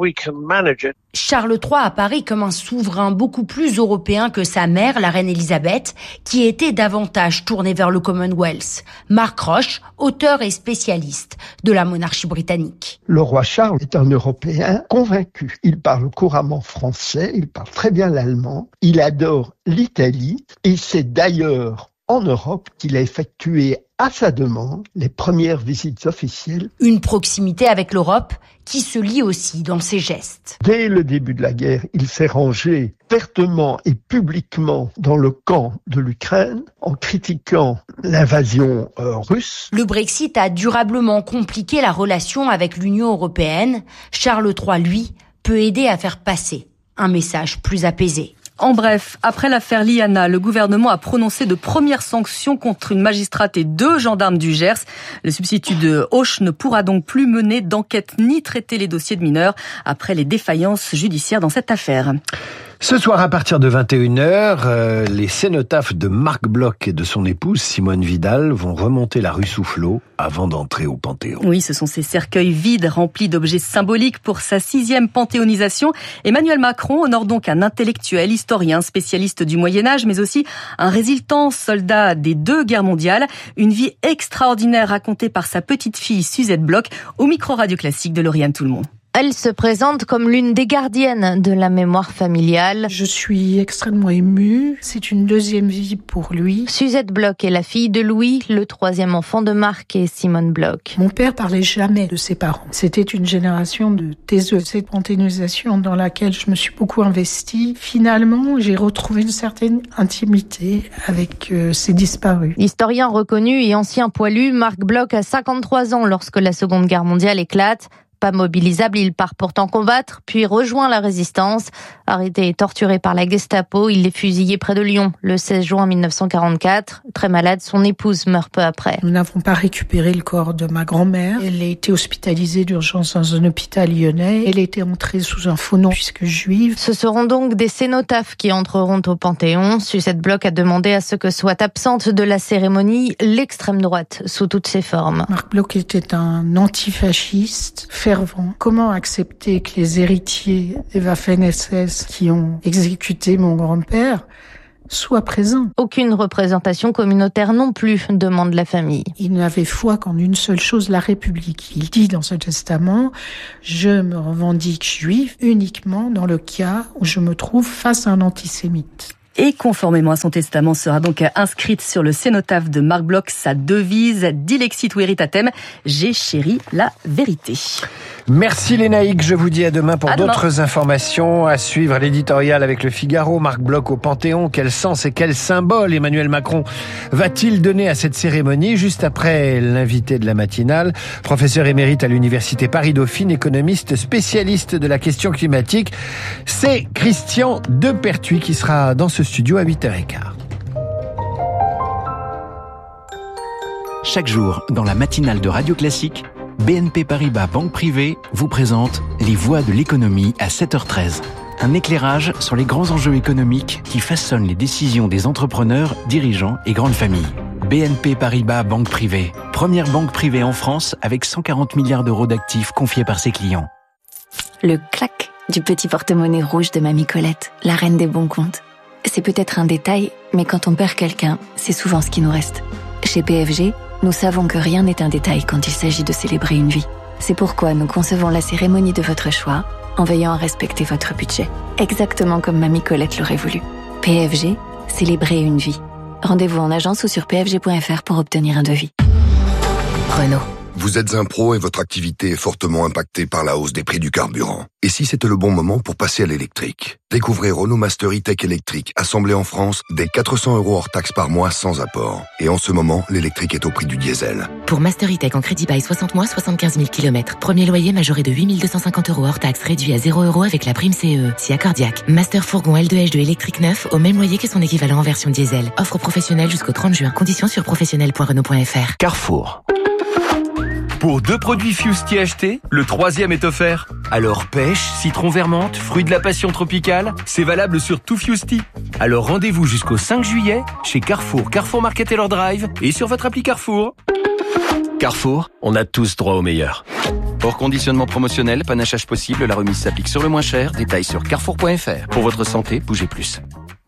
Charles trois apparaît comme un souverain beaucoup plus européen que sa mère, la reine Elisabeth, qui était davantage tournée vers le Commonwealth. Mark Roche, auteur et spécialiste de la monarchie britannique. Le roi Charles est un Européen convaincu. Il parle couramment français, il parle très bien l'allemand, il adore l'Italie et c'est d'ailleurs en Europe qu'il a effectué à sa demande les premières visites officielles. Une proximité avec l'Europe qui se lie aussi dans ses gestes. Dès le début de la guerre, il s'est rangé vertement et publiquement dans le camp de l'Ukraine en critiquant l'invasion euh, russe. Le Brexit a durablement compliqué la relation avec l'Union européenne. Charles trois, lui, peut aider à faire passer un message plus apaisé. En bref, après l'affaire Liana, le gouvernement a prononcé de premières sanctions contre une magistrate et deux gendarmes du Gers. Le substitut de Auch ne pourra donc plus mener d'enquête ni traiter les dossiers de mineurs après les défaillances judiciaires dans cette affaire. Ce soir, à partir de vingt et une heures, euh, les cénotaphes de Marc Bloch et de son épouse Simone Vidal vont remonter la rue Soufflot avant d'entrer au Panthéon. Oui, ce sont ces cercueils vides remplis d'objets symboliques pour sa sixième panthéonisation. Emmanuel Macron honore donc un intellectuel, historien, spécialiste du Moyen-Âge, mais aussi un résistant soldat des deux guerres mondiales. Une vie extraordinaire racontée par sa petite-fille Suzette Bloch au micro Radio Classique de Lauriane Tout-le-Monde. Elle se présente comme l'une des gardiennes de la mémoire familiale. Je suis extrêmement émue. C'est une deuxième vie pour lui. Suzette Bloch est la fille de Louis, le troisième enfant de Marc et Simone Bloch. Mon père parlait jamais de ses parents. C'était une génération de taiseux. Cette panthéonisation dans laquelle je me suis beaucoup investie, finalement, j'ai retrouvé une certaine intimité avec euh, ces disparus. Historien reconnu et ancien poilu, Marc Bloch a cinquante-trois ans lorsque la Seconde Guerre mondiale éclate. pas mobilisable, il part pourtant combattre, puis rejoint la résistance. Arrêté et torturé par la Gestapo, il est fusillé près de Lyon le seize juin mille neuf cent quarante-quatre. Très malade, son épouse meurt peu après. Nous n'avons pas récupéré le corps de ma grand-mère. Elle a été hospitalisée d'urgence dans un hôpital lyonnais. Elle était entrée sous un faux nom puisque juive. Ce seront donc des cénotaphes qui entreront au Panthéon. Suzette Bloch a demandé à ce que soit absente de la cérémonie l'extrême droite sous toutes ses formes. Marc Bloch était un antifasciste fervent. Comment accepter que les héritiers des Waffen-S S qui ont exécuté mon grand-père soient présents? Aucune représentation communautaire non plus, demande la famille. Il n'avait foi qu'en une seule chose, la République. Il dit dans ce testament, je me revendique juif uniquement dans le cas où je me trouve face à un antisémite. Et conformément à son testament, sera donc inscrite sur le cénotaphe de Marc Bloch sa devise « Dilexit veritatem », j'ai chéri la vérité. Merci Lénaïque, je vous dis à demain pour à d'autres demain. informations. À suivre l'éditorial avec le Figaro, Marc Bloch au Panthéon. Quel sens et quel symbole Emmanuel Macron va-t-il donner à cette cérémonie? Juste après l'invité de la matinale, professeur émérite à l'université Paris-Dauphine, économiste spécialiste de la question climatique, c'est Christian Depertuis qui sera dans ce studio à huit heures quinze. Chaque jour, dans la matinale de Radio Classique, B N P Paribas Banque Privée vous présente Les Voix de l'économie à sept heures treize. Un éclairage sur les grands enjeux économiques qui façonnent les décisions des entrepreneurs, dirigeants et grandes familles. B N P Paribas Banque Privée, première banque privée en France avec cent quarante milliards d'euros d'actifs confiés par ses clients. Le clac du petit porte-monnaie rouge de Mamie Colette, la reine des bons comptes. C'est peut-être un détail, mais quand on perd quelqu'un, c'est souvent ce qui nous reste. Chez P F G, nous savons que rien n'est un détail quand il s'agit de célébrer une vie. C'est pourquoi nous concevons la cérémonie de votre choix en veillant à respecter votre budget, exactement comme Mamie Colette l'aurait voulu. P F G, célébrer une vie. Rendez-vous en agence ou sur p f g point f r pour obtenir un devis. Renault. Vous êtes un pro et votre activité est fortement impactée par la hausse des prix du carburant. Et si c'était le bon moment pour passer à l'électrique? Découvrez Renault Master E-Tech électrique, assemblé en France, dès quatre cents euros hors taxe par mois sans apport. Et en ce moment, l'électrique est au prix du diesel. Pour Master E-Tech en crédit bail soixante mois, soixante-quinze mille kilomètres. Premier loyer majoré de huit mille deux cent cinquante euros hors taxe, réduit à zéro euros avec la prime C E. Si accordiaque. Master Fourgon L deux H deux électrique neuf au même loyer que son équivalent en version diesel. Offre professionnelle jusqu'au trente juin. Conditions sur professionnel point renault point f r. Carrefour. Pour deux produits Fusti achetés, le troisième est offert. Alors pêche, citron vermente, fruit de la passion tropicale, c'est valable sur tout Fusti. Alors rendez-vous jusqu'au cinq juillet chez Carrefour, Carrefour Market et leur Drive et sur votre appli Carrefour. Carrefour, on a tous droit au meilleur. Hors conditionnement promotionnel, panachage possible, la remise s'applique sur le moins cher. Détails sur carrefour point f r. Pour votre santé, bougez plus.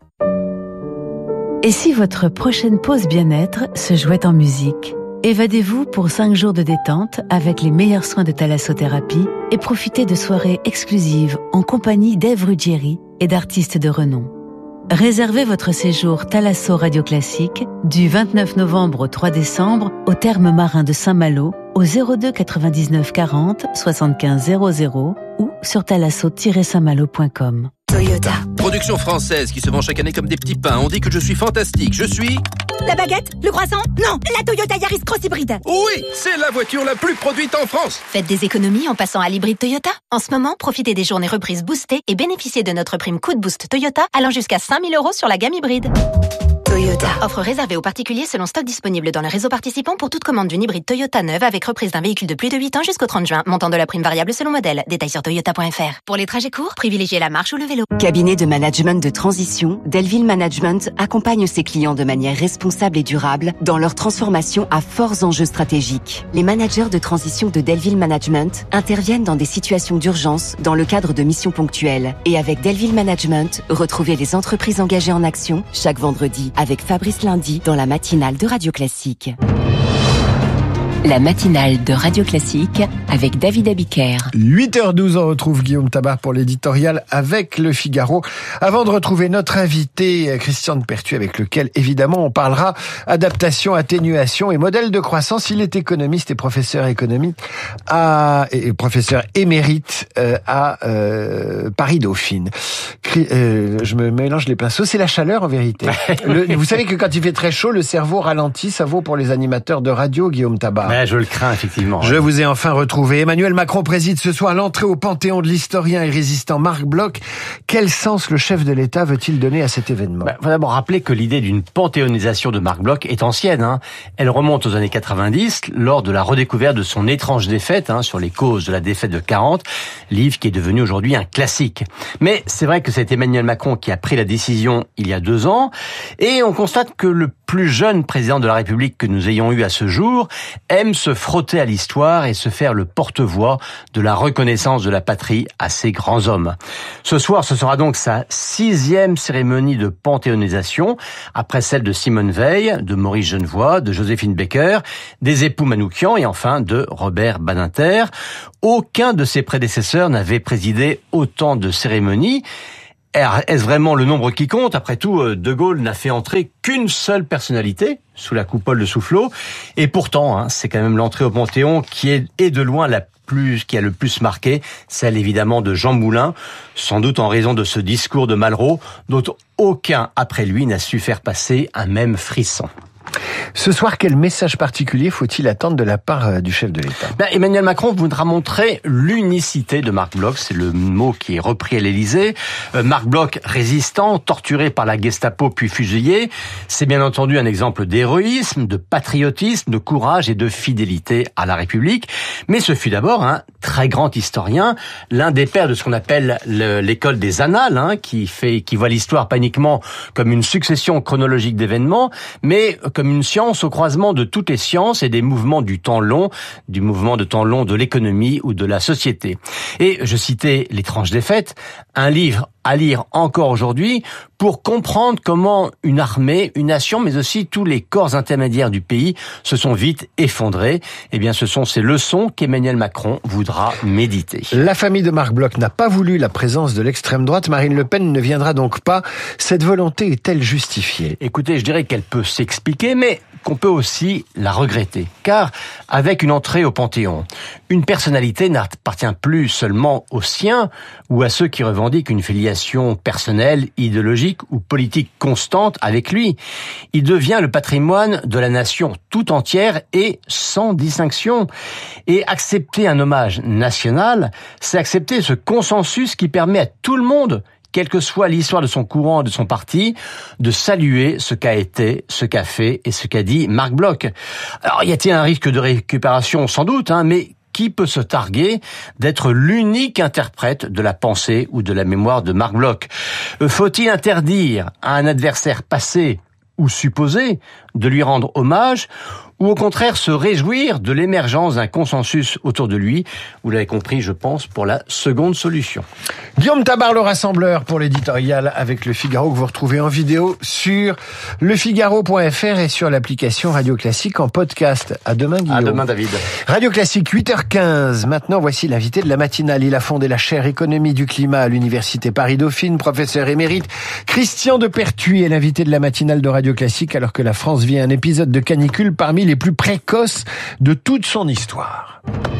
Et si votre prochaine pause bien-être se jouait en musique ? Évadez-vous pour cinq jours de détente avec les meilleurs soins de thalassothérapie et profitez de soirées exclusives en compagnie d'Ève Ruggieri et d'artistes de renom. Réservez votre séjour Thalasso Radio Classique du vingt-neuf novembre au trois décembre au Thermes Marins de Saint-Malo au zéro deux quatre-vingt-dix-neuf quarante soixante-quinze zéro zéro ou sur thalasso tiret saint malo point com. Toyota. Production française qui se vend chaque année comme des petits pains. On dit que je suis fantastique. Je suis... La baguette? Le croissant? Non, la Toyota Yaris Cross Hybride. Oui, c'est la voiture la plus produite en France. Faites des économies en passant à l'hybride Toyota. En ce moment, profitez des journées reprises boostées et bénéficiez de notre prime Coup de Boost Toyota allant jusqu'à cinq mille euros sur la gamme hybride. Toyota. Offre réservée aux particuliers selon stock disponible dans le réseau participant pour toute commande d'une hybride Toyota neuve avec reprise d'un véhicule de plus de huit ans jusqu'au trente juin. Montant de la prime variable selon modèle. Détails sur toyota point f r. Pour les trajets courts, privilégiez la marche ou le vélo. Cabinet de management de transition, Delville Management accompagne ses clients de manière responsable et durable dans leur transformation à forts enjeux stratégiques. Les managers de transition de Delville Management interviennent dans des situations d'urgence dans le cadre de missions ponctuelles. Et avec Delville Management, retrouvez les entreprises engagées en action chaque vendredi avec Fabrice Lundi dans la matinale de Radio Classique. La matinale de Radio Classique avec David Abiker. huit heures douze, on retrouve Guillaume Tabar pour l'éditorial avec Le Figaro. Avant de retrouver notre invité, Christian Depertuis, avec lequel, évidemment, on parlera adaptation, atténuation et modèle de croissance. Il est économiste et professeur économie à, et professeur émérite euh, à euh, Paris-Dauphine. Euh, je me mélange les pinceaux. C'est la chaleur, en vérité. Le, vous savez que quand il fait très chaud, le cerveau ralentit. Ça vaut pour les animateurs de radio, Guillaume Tabar. Ouais, je le crains, effectivement. Je vous ai enfin retrouvé. Emmanuel Macron préside ce soir l'entrée au Panthéon de l'historien et résistant Marc Bloch. Quel sens le chef de l'État veut-il donner à cet événement? Bah, faut d'abord rappeler que l'idée d'une panthéonisation de Marc Bloch est ancienne. Hein. Elle remonte aux années quatre-vingt-dix, lors de la redécouverte de son étrange défaite hein, sur les causes de la défaite de quarante, livre qui est devenu aujourd'hui un classique. Mais c'est vrai que c'est Emmanuel Macron qui a pris la décision il y a deux ans, et on constate que le plus jeune président de la République que nous ayons eu à ce jour aime se frotter à l'histoire et se faire le porte-voix de la reconnaissance de la patrie à ces grands hommes. Ce soir, ce sera donc sa sixième cérémonie de panthéonisation, après celle de Simone Veil, de Maurice Genevoix, de Joséphine Baker, des époux Manoukian et enfin de Robert Badinter. Aucun de ses prédécesseurs n'avait présidé autant de cérémonies. Est-ce vraiment le nombre qui compte? Après tout, De Gaulle n'a fait entrer qu'une seule personnalité sous la coupole de Soufflot. Et pourtant, hein, c'est quand même l'entrée au Panthéon qui est, est de loin la plus, qui a le plus marqué, celle évidemment de Jean Moulin, sans doute en raison de ce discours de Malraux, dont aucun après lui n'a su faire passer un même frisson. Ce soir, quel message particulier faut-il attendre de la part du chef de l'État? Ben, Emmanuel Macron voudra montrer l'unicité de Marc Bloch, c'est le mot qui est repris à l'Élysée. Euh, Marc Bloch, résistant, torturé par la Gestapo puis fusillé, c'est bien entendu un exemple d'héroïsme, de patriotisme, de courage et de fidélité à la République. Mais ce fut d'abord un très grand historien, l'un des pères de ce qu'on appelle le, l'école des annales, hein, qui fait, qui voit l'histoire pas uniquement comme une succession chronologique d'événements, mais comme une science au croisement de toutes les sciences et des mouvements du temps long, du mouvement de temps long de l'économie ou de la société. Et je citais L'étrange défaite, un livre à lire encore aujourd'hui pour comprendre comment une armée, une nation, mais aussi tous les corps intermédiaires du pays se sont vite effondrés. Eh bien, ce sont ces leçons qu'Emmanuel Macron voudra méditer. La famille de Marc Bloch n'a pas voulu la présence de l'extrême droite. Marine Le Pen ne viendra donc pas. Cette volonté est-elle justifiée? Écoutez, je dirais qu'elle peut s'expliquer, mais qu'on peut aussi la regretter. Car, avec une entrée au Panthéon, une personnalité n'appartient plus seulement aux siens ou à ceux qui revendiquent une filiation personnelle, idéologique ou politique constante avec lui. Il devient le patrimoine de la nation tout entière et sans distinction. Et accepter un hommage national, c'est accepter ce consensus qui permet à tout le monde, quelle que soit l'histoire de son courant et de son parti, de saluer ce qu'a été, ce qu'a fait et ce qu'a dit Marc Bloch. Alors, y a-t-il un risque de récupération? Sans doute, hein, mais qui peut se targuer d'être l'unique interprète de la pensée ou de la mémoire de Marc Bloch? Faut-il interdire à un adversaire passé ou supposé de lui rendre hommage, ou au contraire se réjouir de l'émergence d'un consensus autour de lui? Vous l'avez compris, je pense, pour la seconde solution. Guillaume Tabar, le rassembleur, pour l'éditorial avec Le Figaro, que vous retrouvez en vidéo sur lefigaro point f r et sur l'application Radio Classique en podcast. À demain, Guillaume. À demain, David. Radio Classique, huit heures quinze. Maintenant, voici l'invité de la matinale. Il a fondé la chaire Économie du climat à l'Université Paris-Dauphine, professeur émérite. Christian Depertuis est l'invité de la matinale de Radio Classique, alors que la France vit un épisode de canicule parmi les plus précoces de toute son histoire.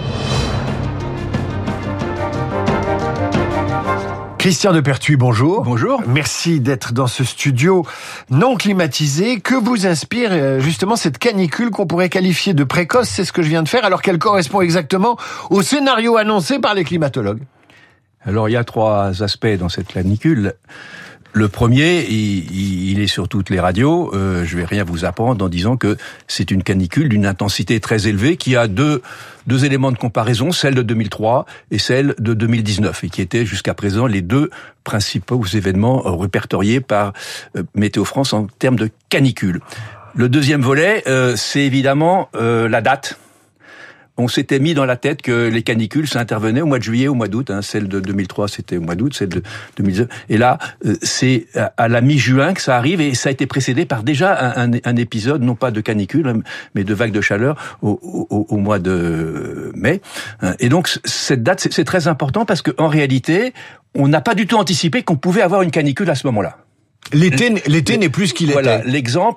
Christian Depertuis, bonjour. Bonjour. Merci d'être dans ce studio non climatisé. Que vous inspire justement cette canicule qu'on pourrait qualifier de précoce? C'est ce que je viens de faire, alors qu'elle correspond exactement au scénario annoncé par les climatologues. Alors il y a trois aspects dans cette canicule. Le premier, il, il est sur toutes les radios. Euh, je vais rien vous apprendre en disant que c'est une canicule d'une intensité très élevée qui a deux deux éléments de comparaison, celle de deux mille trois et celle de deux mille dix-neuf, et qui étaient jusqu'à présent les deux principaux événements euh, répertoriés par euh, Météo France en termes de canicule. Le deuxième volet, euh, c'est évidemment euh, la date. On s'était mis dans la tête que les canicules, ça intervenait au mois de juillet, au mois d'août. Hein. Celle de deux mille trois, c'était au mois d'août, celle de deux mille deux. Et là, euh, c'est à la mi-juin que ça arrive, et ça a été précédé par déjà un, un, un épisode, non pas de canicule, mais de vague de chaleur au, au, au mois de mai. Et donc, cette date, c'est, c'est très important parce qu'en réalité, on n'a pas du tout anticipé qu'on pouvait avoir une canicule à ce moment-là. L'été, l'été n'est plus ce qu'il voilà, était. L'exemple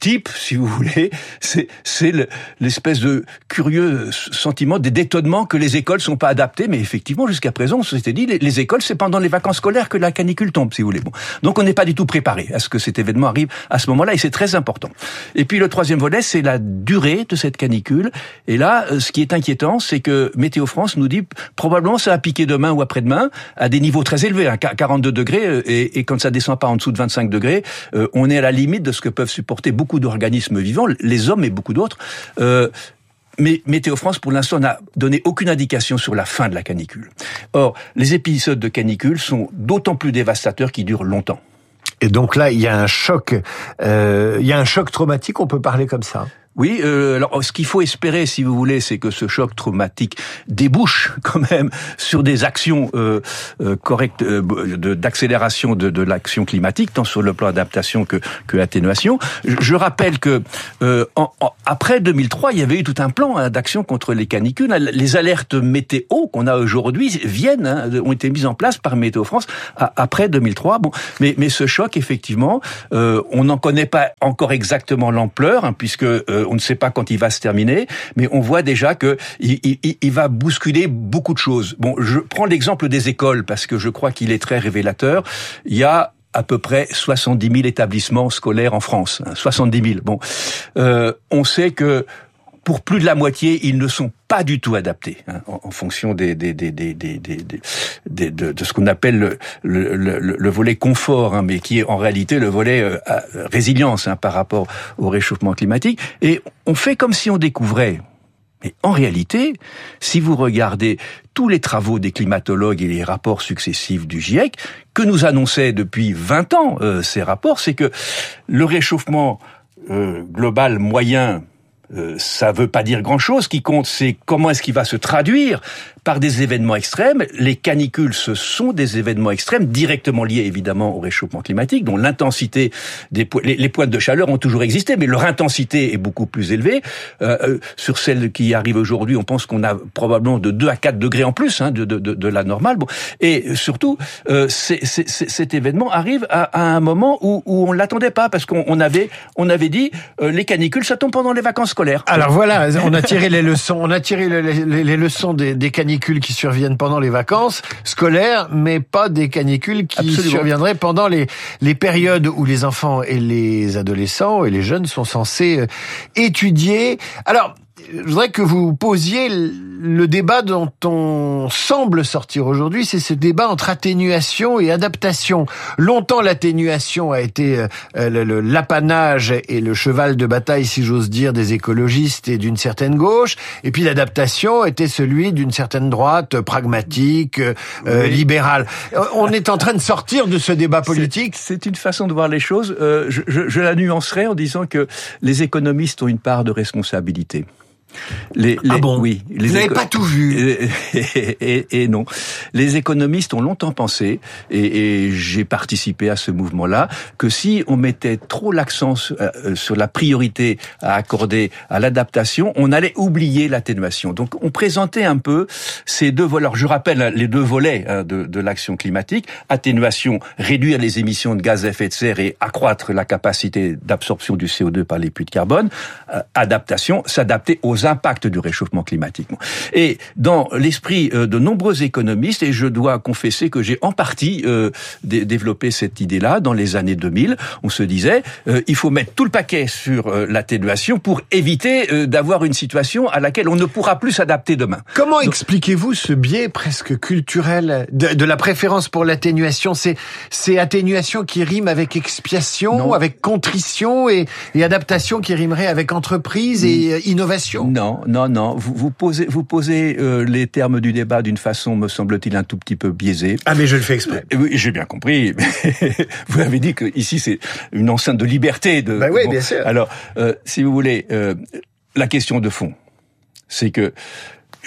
type, si vous voulez, c'est, c'est le, l'espèce de curieux sentiment d'étonnement que les écoles sont pas adaptées. Mais effectivement, jusqu'à présent, on s'était dit, les, les écoles, c'est pendant les vacances scolaires que la canicule tombe, si vous voulez. Bon. Donc on n'est pas du tout préparé à ce que cet événement arrive à ce moment-là, et c'est très important. Et puis le troisième volet, c'est la durée de cette canicule. Et là, ce qui est inquiétant, c'est que Météo France nous dit, probablement ça va piquer demain ou après-demain, à des niveaux très élevés, hein, quarante-deux degrés, et, et quand ça descend pas en dessous de vingt-cinq degrés, euh, on est à la limite de ce que peuvent supporter beaucoup d'organismes vivants, les hommes et beaucoup d'autres. Euh, Mais Météo France, pour l'instant, n'a donné aucune indication sur la fin de la canicule. Or, les épisodes de canicule sont d'autant plus dévastateurs qu'ils durent longtemps. Et donc là, il y a un choc, euh, il y a un choc traumatique, on peut parler comme ça. Oui, euh, alors ce qu'il faut espérer, si vous voulez, c'est que ce choc traumatique débouche quand même sur des actions euh, euh, correctes euh, de, d'accélération de, de l'action climatique, tant sur le plan adaptation que, que atténuation. Je, je rappelle que euh, en, en, après deux mille trois, il y avait eu tout un plan hein, d'action contre les canicules. Les alertes météo qu'on a aujourd'hui viennent, hein, ont été mises en place par Météo France à, après deux mille trois. Bon, mais, mais ce choc, effectivement, euh, on n'en connaît pas encore exactement l'ampleur, hein, puisque euh, on ne sait pas quand il va se terminer, mais on voit déjà que il, il, il va bousculer beaucoup de choses. Bon, je prends l'exemple des écoles parce que je crois qu'il est très révélateur. Il y a à peu près soixante-dix mille établissements scolaires en France. Hein, soixante-dix mille. Bon, euh, on sait que pour plus de la moitié, ils ne sont pas du tout adaptés hein, en, en fonction des, des, des, des, des, des, des de, de ce qu'on appelle le, le, le, le volet confort, hein, mais qui est en réalité le volet euh, résilience hein, par rapport au réchauffement climatique. Et on fait comme si on découvrait. Mais en réalité, si vous regardez tous les travaux des climatologues et les rapports successifs du GIEC, que nous annonçaient depuis vingt ans euh, ces rapports, c'est que le réchauffement euh, global moyen, Euh, ça veut pas dire grand-chose. Ce qui compte, c'est comment est-ce qu'il va se traduire par des événements extrêmes. Les canicules, ce sont des événements extrêmes directement liés évidemment au réchauffement climatique, dont l'intensité des po- les, les pointes de chaleur ont toujours existé, mais leur intensité est beaucoup plus élevée. Euh, euh, sur celles qui arrivent aujourd'hui, on pense qu'on a probablement de deux à quatre degrés en plus hein, de, de, de, de la normale. Bon, et surtout, euh, c'est, c'est, c'est, cet événement arrive à, à un moment où, où on l'attendait pas, parce qu'on on avait on avait dit euh, les canicules, ça tombe pendant les vacances scolaires. Alors voilà, on a tiré les leçons, on a tiré les, les, les leçons des, des canicules qui surviennent pendant les vacances scolaires, mais pas des canicules qui Absolument. surviendraient pendant les, les périodes où les enfants et les adolescents et les jeunes sont censés étudier. Alors, je voudrais que vous posiez le débat dont on semble sortir aujourd'hui, c'est ce débat entre atténuation et adaptation. Longtemps, l'atténuation a été euh, le, le, l'apanage et le cheval de bataille, si j'ose dire, des écologistes et d'une certaine gauche. Et puis l'adaptation était celui d'une certaine droite pragmatique, euh, oui. libérale. On est en train de sortir de ce débat politique. C'est, c'est une façon de voir les choses. Euh, je, je, je la nuancerai en disant que les économistes ont une part de responsabilité. Les, les, ah bon oui, les Vous n'avez éco- pas tout vu. Et, et, et, et non. Les économistes ont longtemps pensé, et, et j'ai participé à ce mouvement-là, que si on mettait trop l'accent sur, euh, sur la priorité à accorder à l'adaptation, on allait oublier l'atténuation. Donc on présentait un peu ces deux volets. Alors je rappelle les deux volets hein, de, de l'action climatique. Atténuation, réduire les émissions de gaz à effet de serre et accroître la capacité d'absorption du C O deux par les puits de carbone. Euh, adaptation, s'adapter aux impacts du réchauffement climatique. Et dans l'esprit de nombreux économistes, et je dois confesser que j'ai en partie euh, dé- développé cette idée-là dans les années deux mille, on se disait euh, il faut mettre tout le paquet sur euh, l'atténuation pour éviter euh, d'avoir une situation à laquelle on ne pourra plus s'adapter demain. Comment Donc, expliquez-vous ce biais presque culturel de, de la préférence pour l'atténuation? C'est, c'est atténuation qui rime avec expiation, non. avec contrition, et, et adaptation qui rimerait avec entreprise et euh, innovation? Non, non, non. Vous, vous posez, vous posez euh, les termes du débat d'une façon, me semble-t-il, un tout petit peu biaisée. Ah, mais je le fais exprès. Euh, oui, j'ai bien compris. Vous avez dit que ici c'est une enceinte de liberté. De, bah oui, bon, bien sûr. Alors, euh, si vous voulez, euh, la question de fond, c'est que chaque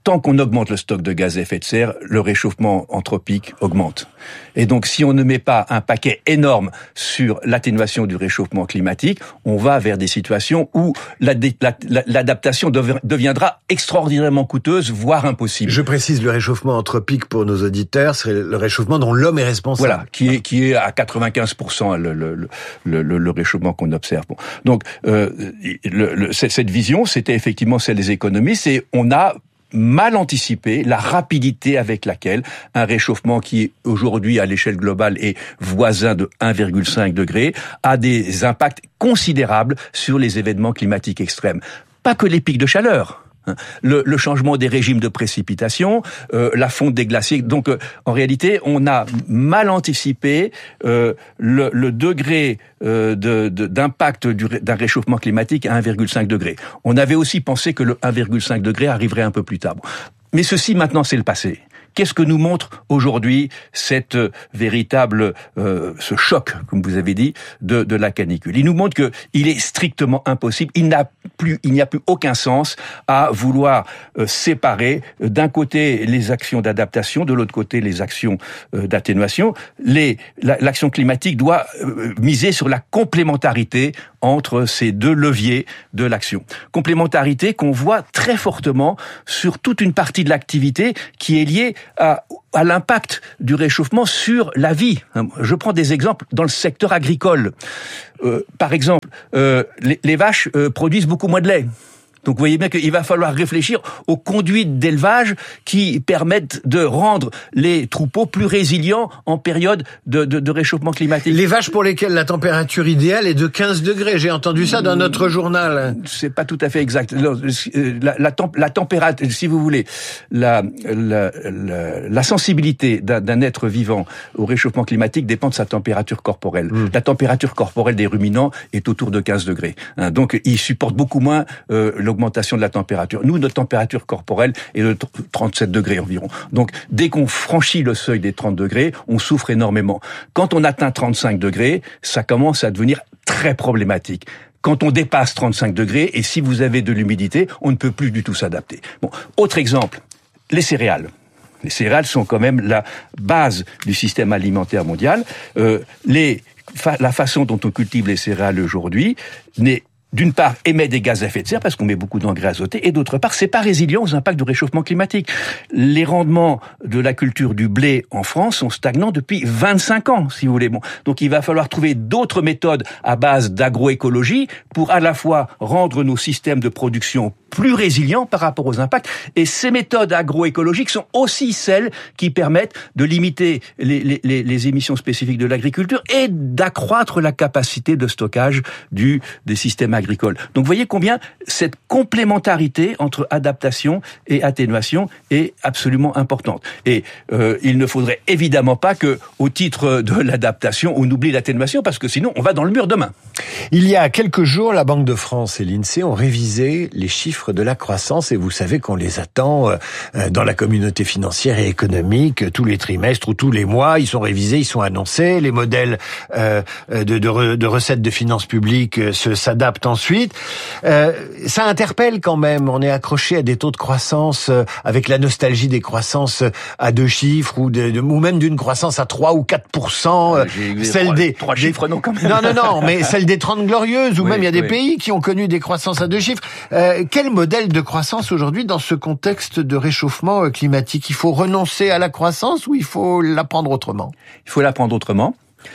tant qu'on augmente le stock de gaz à effet de serre, le réchauffement anthropique augmente. Et donc, si on ne met pas un paquet énorme sur l'atténuation du réchauffement climatique, on va vers des situations où l'adaptation deviendra extraordinairement coûteuse, voire impossible. Je précise, le réchauffement anthropique pour nos auditeurs, c'est le réchauffement dont l'homme est responsable. Voilà, qui est qui est à quatre-vingt-quinze pour cent le le le, le, le réchauffement qu'on observe. Bon. Donc, euh, le, le, cette vision, c'était effectivement celle des économistes, et on a mal anticipé la rapidité avec laquelle un réchauffement qui aujourd'hui à l'échelle globale est voisin de un virgule cinq degré a des impacts considérables sur les événements climatiques extrêmes. Pas que les pics de chaleur. Le, le changement des régimes de précipitation, euh, la fonte des glaciers. Donc, euh, en réalité, on a mal anticipé euh, le, le degré euh, de, de, d'impact du, d'un réchauffement climatique à un virgule cinq degré. On avait aussi pensé que le un virgule cinq degré arriverait un peu plus tard. Bon. Mais ceci, maintenant, c'est le passé. Qu'est-ce que nous montre aujourd'hui cette euh, véritable euh, ce choc, comme vous avez dit, de, de la canicule? Il nous montre que il est strictement impossible. Il n'a plus, il n'y a plus aucun sens à vouloir euh, séparer euh, d'un côté les actions d'adaptation, de l'autre côté les actions euh, d'atténuation. Les, la, l'action climatique doit euh, miser sur la complémentarité entre ces deux leviers de l'action. Complémentarité qu'on voit très fortement sur toute une partie de l'activité qui est liée à, à l'impact du réchauffement sur la vie. Je prends des exemples dans le secteur agricole. Euh, par exemple, euh, les, les vaches euh, produisent beaucoup moins de lait. Donc vous voyez bien qu'il va falloir réfléchir aux conduites d'élevage qui permettent de rendre les troupeaux plus résilients en période de, de, de réchauffement climatique. Les vaches pour lesquelles la température idéale est de quinze degrés. J'ai entendu ça dans notre journal. C'est pas tout à fait exact. La, la, temp, la température, si vous voulez, la, la, la, la sensibilité d'un, d'un être vivant au réchauffement climatique dépend de sa température corporelle. Mmh. La température corporelle des ruminants est autour de quinze degrés. Hein, donc ils supportent beaucoup moins euh, l'augmentation de la température. Nous, notre température corporelle est de trente-sept degrés environ. Donc, dès qu'on franchit le seuil des trente degrés, on souffre énormément. Quand on atteint trente-cinq degrés, ça commence à devenir très problématique. Quand on dépasse trente-cinq degrés, et si vous avez de l'humidité, on ne peut plus du tout s'adapter. Bon, autre exemple, les céréales. Les céréales sont quand même la base du système alimentaire mondial. Euh, les, fa- la façon dont on cultive les céréales aujourd'hui n'est d'une part, émet des gaz à effet de serre parce qu'on met beaucoup d'engrais azotés, et d'autre part, c'est pas résilient aux impacts du réchauffement climatique. Les rendements de la culture du blé en France sont stagnants depuis vingt-cinq ans, si vous voulez. Bon, donc il va falloir trouver d'autres méthodes à base d'agroécologie pour à la fois rendre nos systèmes de production plus résilients par rapport aux impacts, et ces méthodes agroécologiques sont aussi celles qui permettent de limiter les, les, les, les émissions spécifiques de l'agriculture et d'accroître la capacité de stockage du, des systèmes agricoles. Donc vous voyez combien cette complémentarité entre adaptation et atténuation est absolument importante. Et euh, il ne faudrait évidemment pas que, au titre de l'adaptation, on oublie l'atténuation, parce que sinon on va dans le mur demain. Il y a quelques jours, la Banque de France et l'INSEE ont révisé les chiffres de la croissance, et vous savez qu'on les attend dans la communauté financière et économique tous les trimestres ou tous les mois. Ils sont révisés, ils sont annoncés. Les modèles euh, de, de, de recettes de finances publiques se s'adaptent ensuite. Euh, ça interpelle quand même. On est accroché à des taux de croissance avec la nostalgie des croissances à deux chiffres, ou, de, de, ou même d'une croissance à trois ou quatre pour cent. Euh, celle trois, des trois chiffres, non quand même. Non, non, non, mais celle des Trente Glorieuses, ou oui, même il y a des oui. pays qui ont connu des croissances à deux chiffres. Euh, quel modèle de croissance aujourd'hui dans ce contexte de réchauffement climatique? Il faut renoncer à la croissance ou il faut l'apprendre autrement? Il faut l'apprendre autrement.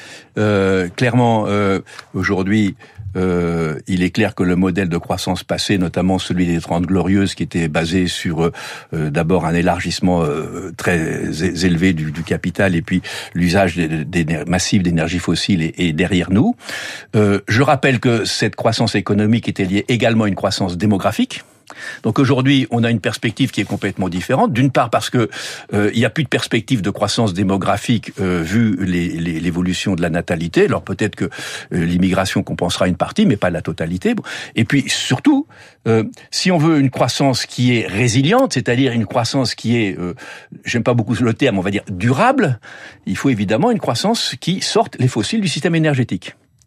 Euh, clairement, euh, aujourd'hui, euh, il est clair que le modèle de croissance passé, notamment celui des Trente Glorieuses, qui était basé sur euh, d'abord un élargissement euh, très élevé du, du capital, et puis l'usage des, des, massif d'énergie fossile est, est derrière nous. Euh, je rappelle que cette croissance économique était liée également à une croissance démographique. Donc aujourd'hui, on a une perspective qui est complètement différente. D'une part parce que euh, il n'y a plus de perspective de croissance démographique euh, vu les, les, l'évolution de la natalité. Alors peut-être que euh, l'immigration compensera une partie, mais pas la totalité. Bon. Et puis surtout, euh, si on veut une croissance qui est résiliente, c'est-à-dire une croissance qui est, euh, j'aime pas beaucoup le terme, on va dire durable, il faut évidemment une croissance qui sorte les fossiles du système énergétique.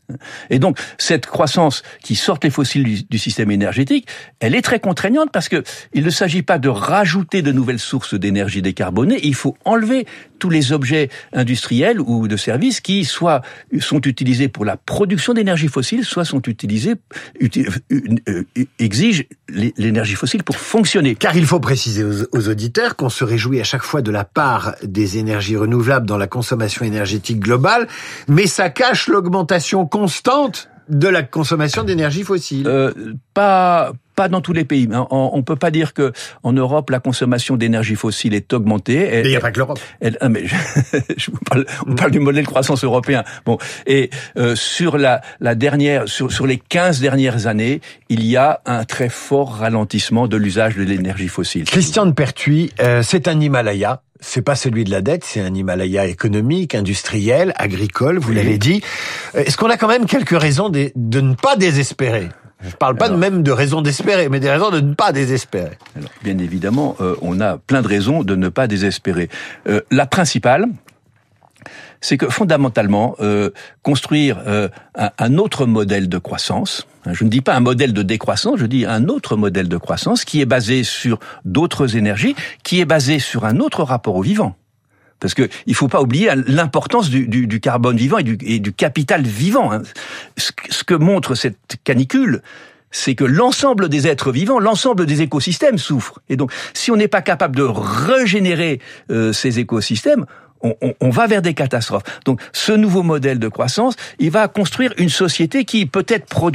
Et donc, cette croissance qui sort les fossiles du, du système énergétique, elle est très contraignante parce que il ne s'agit pas de rajouter de nouvelles sources d'énergie décarbonée, il faut enlever tous les objets industriels ou de services qui soit sont utilisés pour la production d'énergie fossile, soit sont utilisés, uti, euh, exigent l'énergie fossile pour fonctionner. Car il faut préciser aux, aux auditeurs qu'on se réjouit à chaque fois de la part des énergies renouvelables dans la consommation énergétique globale, mais ça cache l'augmentation constante de la consommation d'énergie fossile. Euh, pas pas dans tous les pays. On, on peut pas dire que en Europe la consommation d'énergie fossile est augmentée. Elle, mais il n'y a pas que l'Europe. Elle, ah mais je, je vous parle, on parle du modèle de croissance européen. Bon, et euh, sur la la dernière, sur sur les quinze dernières années, il y a un très fort ralentissement de l'usage de l'énergie fossile. Christian de Pertuis, euh, c'est un Himalaya. C'est pas celui de la dette, c'est un Himalaya économique, industriel, agricole, vous oui. l'avez dit. Est-ce qu'on a quand même quelques raisons de, de ne pas désespérer ? Je parle pas Alors, de même de raisons d'espérer, mais des raisons de ne pas désespérer. Alors, bien évidemment, euh, on a plein de raisons de ne pas désespérer. Euh, la principale, c'est que fondamentalement, euh, construire euh, un, un autre modèle de croissance, je ne dis pas un modèle de décroissance, je dis un autre modèle de croissance qui est basé sur d'autres énergies, qui est basé sur un autre rapport au vivant. Parce que il faut pas oublier l'importance du, du, du carbone vivant et du, et du capital vivant. Hein. Ce, ce que montre cette canicule, c'est que l'ensemble des êtres vivants, l'ensemble des écosystèmes souffrent. Et donc, si on n'est pas capable de régénérer euh, ces écosystèmes, On, on, on va vers des catastrophes. Donc, ce nouveau modèle de croissance, il va construire une société qui peut-être produit